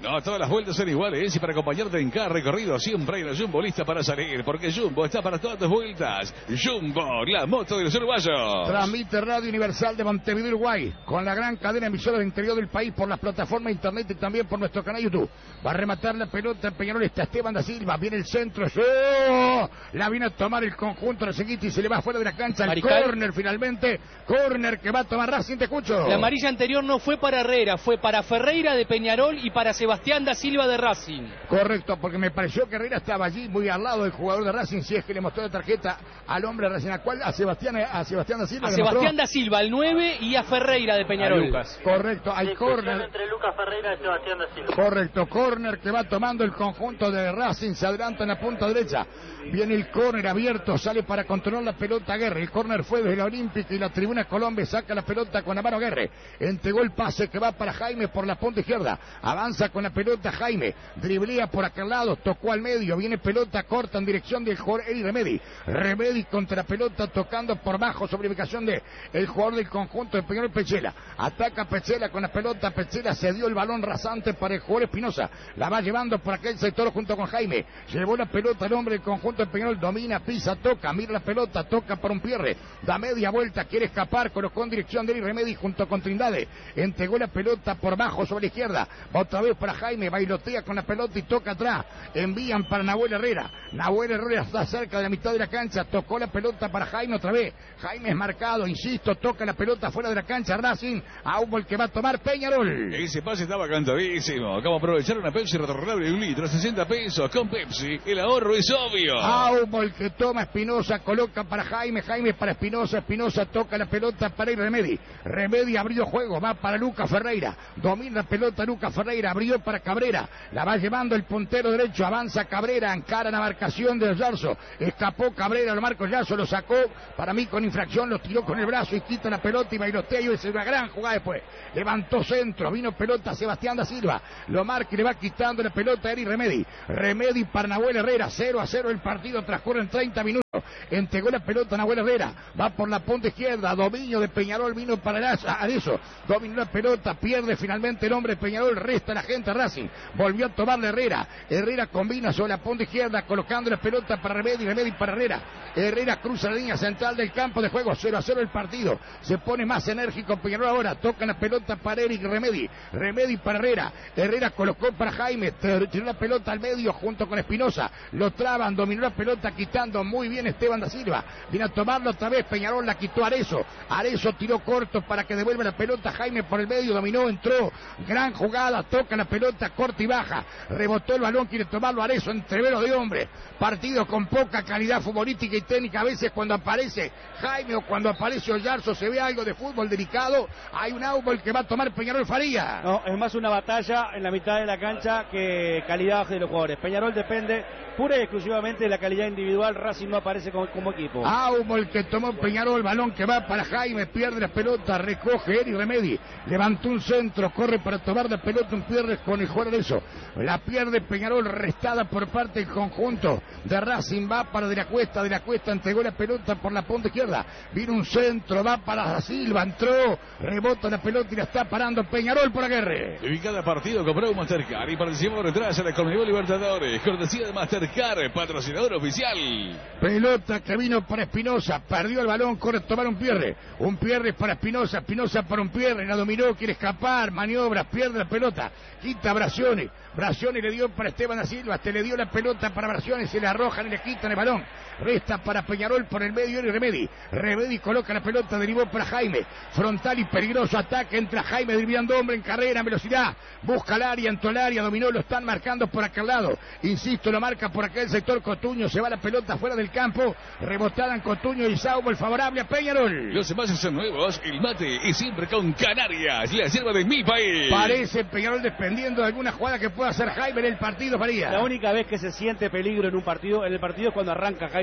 No, todas las vueltas son iguales y para acompañarte en cada recorrido siempre hay una Jumbo lista para salir, porque Jumbo está para todas tus vueltas. Jumbo, la moto de los uruguayos. Transmite Radio Universal de Montevideo, Uruguay, con la gran cadena emisora del interior del país por las plataformas de internet y también por nuestro canal YouTube. Va a rematar la pelota Peñarol, está Esteban da Silva, viene el centro, ¡oh! La viene a tomar el conjunto de Seguiti y se le va fuera de la cancha, el córner finalmente, córner que va a tomar Racing, te escucho. La amarilla anterior no fue para Herrera, fue para Ferreira de Peñarol y para Sebastián da Silva de Racing. Correcto, porque me pareció que Herrera estaba allí muy al lado del jugador de Racing, si es que le mostró la tarjeta al hombre de Racing, ¿a cuál? A Sebastián, a Sebastián da Silva. A Sebastián da Silva, el nueve, y a Ferreira de Peñarol. Lucas. Correcto, hay córner. Entre Lucas Ferreira y Sebastián da Silva. Correcto, córner que va tomando el conjunto de Racing, se adelanta en la punta derecha. Viene el córner abierto, sale para controlar la pelota Guerre. El córner fue desde la Olímpica y la Tribuna Colombia, saca la pelota con la mano Guerre. Entregó el pase que va para Jaime por la punta izquierda. Avanza con la pelota Jaime, driblea por aquel lado, tocó al medio, viene pelota corta en dirección del jugador Eri Remedi. Remedi contra la pelota tocando por bajo sobre ubicación de el jugador del conjunto de Peñarol, Pechela. Ataca Pechela con la pelota, Pechela se dio el balón rasante para el jugador Espinosa. La va llevando por aquel sector junto con Jaime. Llevó la pelota el hombre del conjunto de Peñarol, domina, pisa, toca, mira la pelota, toca para un Pierre, da media vuelta, quiere escapar, colocó en dirección de Eri Remedi junto con Trindade. Entregó la pelota por bajo sobre la izquierda, otra vez para Jaime, bailotea con la pelota y toca atrás. Envían para Nahuel Herrera. Nahuel Herrera está cerca de la mitad de la cancha, tocó la pelota para Jaime otra vez. Jaime es marcado, insisto, toca la pelota fuera de la cancha. Racing, a humo el que va a tomar Peñarol. Ese pase estaba cantadísimo. Como aprovechar una Pepsi retornable de un litro, sesenta pesos con Pepsi. El ahorro es obvio. A humo el que toma Espinosa, coloca para Jaime, Jaime para Espinosa, Espinosa toca la pelota para ir Remedi. Remedi abrió juego, va para Lucas Ferreira. Domina la pelota Lucas Ferreira, abrió para Cabrera. La va llevando el puntero derecho, avanza Cabrera, encara la marcación de Yarzo. Escapó Cabrera, lo marcó Yarzo, lo sacó, para mí con infracción, lo tiró con el brazo y quita la pelota y bailotea y es una gran jugada después. Levantó centro, vino pelota Sebastián da Silva, lo marca y le va quitando la pelota a Eri Remedi. Remedi para Nahuel Herrera, cero a cero el partido, transcurren treinta minutos. Entregó la pelota a Nahuel Herrera, va por la punta izquierda, dominio de Peñarol, vino para Arezo, dominó la pelota, pierde finalmente el hombre de Peñarol, resta la gente Racing, volvió a tomarle Herrera, Herrera combina sobre la punta izquierda, colocando la pelota para Remedi, Remedi para Herrera, Herrera cruza la línea central del campo de juego, cero a cero el partido, se pone más enérgico Peñarol ahora, toca la pelota para Eric Remedi, Remedi para Herrera, Herrera colocó para Jaime, tiró la pelota al medio junto con Espinosa, lo traban, dominó la pelota quitando muy bien Esteban da Silva, viene a tomarlo otra vez, Peñarol la quitó Arezo, Arezo tiró corto para que devuelva la pelota, Jaime por el medio, dominó, entró, gran jugada, toca la pelota corta y baja, rebotó el balón, quiere tomarlo Arezo, entrevero de hombre, partido con poca calidad futbolística y técnica, a veces cuando aparece Jaime o cuando aparece Oyarzo se ve algo de fútbol delicado, hay un árbol que va a tomar Peñarol Faría. No, es más una batalla en la mitad de la cancha que calidad de los jugadores. Peñarol depende pura y exclusivamente de la calidad individual, Racing no aparece como, como equipo. Aumo el que tomó Peñarol, el balón que va para Jaime, pierde la pelota, recoge Eri Remedi, levantó un centro, corre para tomar la pelota, un pierde con el jugador de eso, la pierde Peñarol, restada por parte del conjunto de Racing, va para De la Cuesta, De la Cuesta entregó la pelota por la punta izquierda, vino un centro, va para Da Silva, entró, rebota la pelota y la está parando Peñarol por Aguerre. Y cada partido compró un Mastercard y participó detrás de la Conmebol Libertadores, cortesía de Mastercard, patrocinador oficial. Pelota que vino para Espinosa, perdió el balón, corre a tomar un Pierre, un Pierre para Espinosa, Espinosa para un Pierre, la dominó, quiere escapar, maniobra, pierde la pelota, quita Bracione, Bracione le dio para Esteban da Silva, te le dio la pelota para Bracione, se le arrojan y le quitan el balón, resta para Peñarol por el medio y Remedi, Remedi coloca la pelota, derivó para Jaime, frontal y peligroso ataque, entra Jaime driblando hombre en carrera, en velocidad, busca el área, entró el área, dominó, lo están marcando por aquel lado, insisto, lo marca por aquel sector Cotuño, se va la pelota fuera del campo, rebotada en Cotuño y Saubo, el favorable a Peñarol. Los envases son nuevos, el mate y siempre con Canarias, la yerba de mi país. Parece Peñarol dependiendo de alguna jugada que pueda hacer Jaime en el partido, Faría. La única vez que se siente peligro en un partido, en el partido es cuando arranca Jaime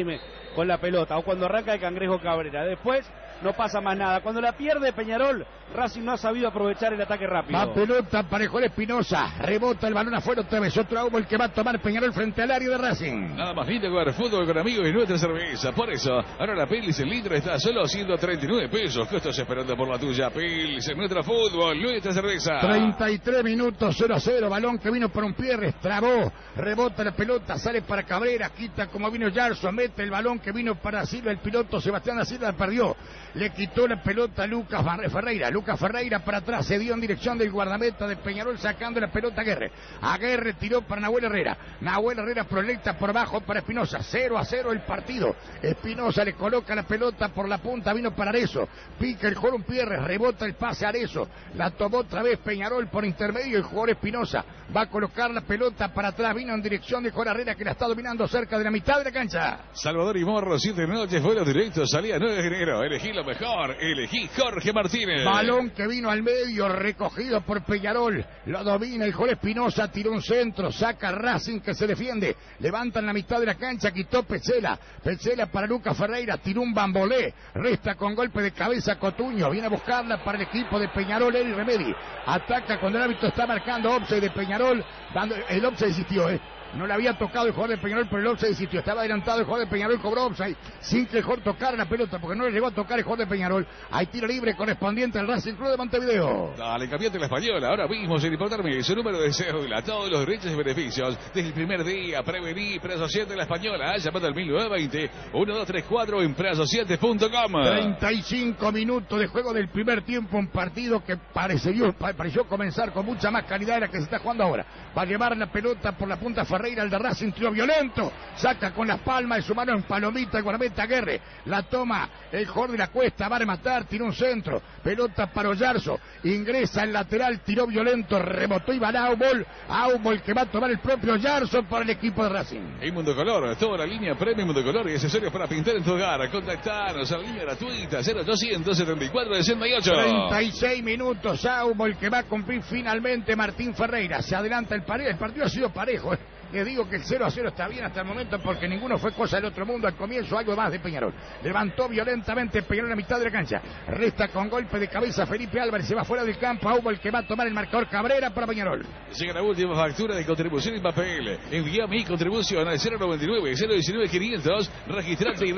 con la pelota, o cuando arranca el Cangrejo Cabrera. Después no pasa más nada. Cuando la pierde Peñarol, Racing no ha sabido aprovechar el ataque rápido. La pelota para el Jorge Espinosa, rebota el balón afuera otra vez, otro Aubo el que va a tomar Peñarol frente al área de Racing. Nada más lindo que ver fútbol con amigos y nuestra cerveza. Por eso, ahora la Pils en litro está solo a ciento treinta y nueve pesos. ¿Qué estás esperando por la tuya? Pils en nuestro fútbol, nuestra cerveza. treinta y tres minutos, cero a cero, balón que vino por un pie, trabó, rebota la pelota, sale para Cabrera, quita como vino Yarzo, mete el balón que vino para Silva, el piloto Sebastián da Silva perdió, le quitó la pelota a Lucas Ferreira, Lucas Ferreira para atrás, se dio en dirección del guardameta de Peñarol sacando la pelota a Aguerre, Aguerre tiró para Nahuel Herrera, Nahuel Herrera proyecta por abajo para Espinosa, cero a cero el partido, Espinosa le coloca la pelota por la punta, vino para Arezzo, pica el Jorge Pierre, rebota el pase a Arezzo, la tomó otra vez Peñarol por intermedio, el jugador Espinosa va a colocar la pelota para atrás, vino en dirección de Jorge Herrera que la está dominando cerca de la mitad de la cancha. Salvador y Morro, siete noches, vuelos directos, salida nueve de enero, elegí lo mejor, elegí Jorge Martínez. Balón que vino al medio, recogido por Peñarol, lo domina el Jorge Espinosa, tiró un centro, saca Racing que se defiende, levanta en la mitad de la cancha, quitó Petzela, Petzela para Lucas Ferreira, tiró un bambolé, resta con golpe de cabeza Cotuño, viene a buscarla para el equipo de Peñarol, Eri Remedi, ataca cuando el árbitro está marcando offside de Peñarol, dando, el offside existió, eh. No le había tocado el jugador de Peñarol, pero el offside existió. Estaba adelantado el jugador de Peñarol, cobró offside sin que el jugador tocara la pelota, porque no le llegó a tocar el jugador de Peñarol. Hay tiro libre correspondiente al Racing Club de Montevideo. Dale, cambiate la española, ahora mismo, sin importarme su número de cédula, todos los derechos y beneficios. Desde el primer día, prevení, Preasociante de la Española, llamando al mil novecientos veinte, uno dos tres cuatro en preasociante punto com. treinta y cinco minutos de juego del primer tiempo, un partido que pareció, pareció comenzar con mucha más calidad de la que se está jugando ahora. Va a llevar la pelota por la punta Ferreira, el de Racing, tiro violento, saca con las palmas de su mano en palomita el guardameta Aguerre, la toma el Jorge de la Cuesta, va a rematar, tiró un centro, pelota para Oyarzo, ingresa el lateral, tiró violento, rebotó y va a Aubol, Aubol que va a tomar el propio Oyarzo para el equipo de Racing. En Mundo Color, toda la línea Premium Mundo Color y accesorios para pintar en tu hogar, contactanos a la línea gratuita cero ochocientos setenta y cuatro sesenta y ocho. treinta y seis minutos, Aubol que va a cumplir finalmente Martín Ferreira, se adelanta el partido, el partido ha sido parejo, eh. Les digo que el cero a cero está bien hasta el momento porque ninguno fue cosa del otro mundo. Al comienzo algo más de Peñarol. Levantó violentamente Peñarol en la mitad de la cancha. Resta con golpe de cabeza Felipe Álvarez. Se va fuera del campo. Aubo el que va a tomar el marcador Cabrera para Peñarol. Llega la última factura de contribución en papel. Envía mi contribución al cero noventa y nueve, cero diecinueve, quinientos. Registrate y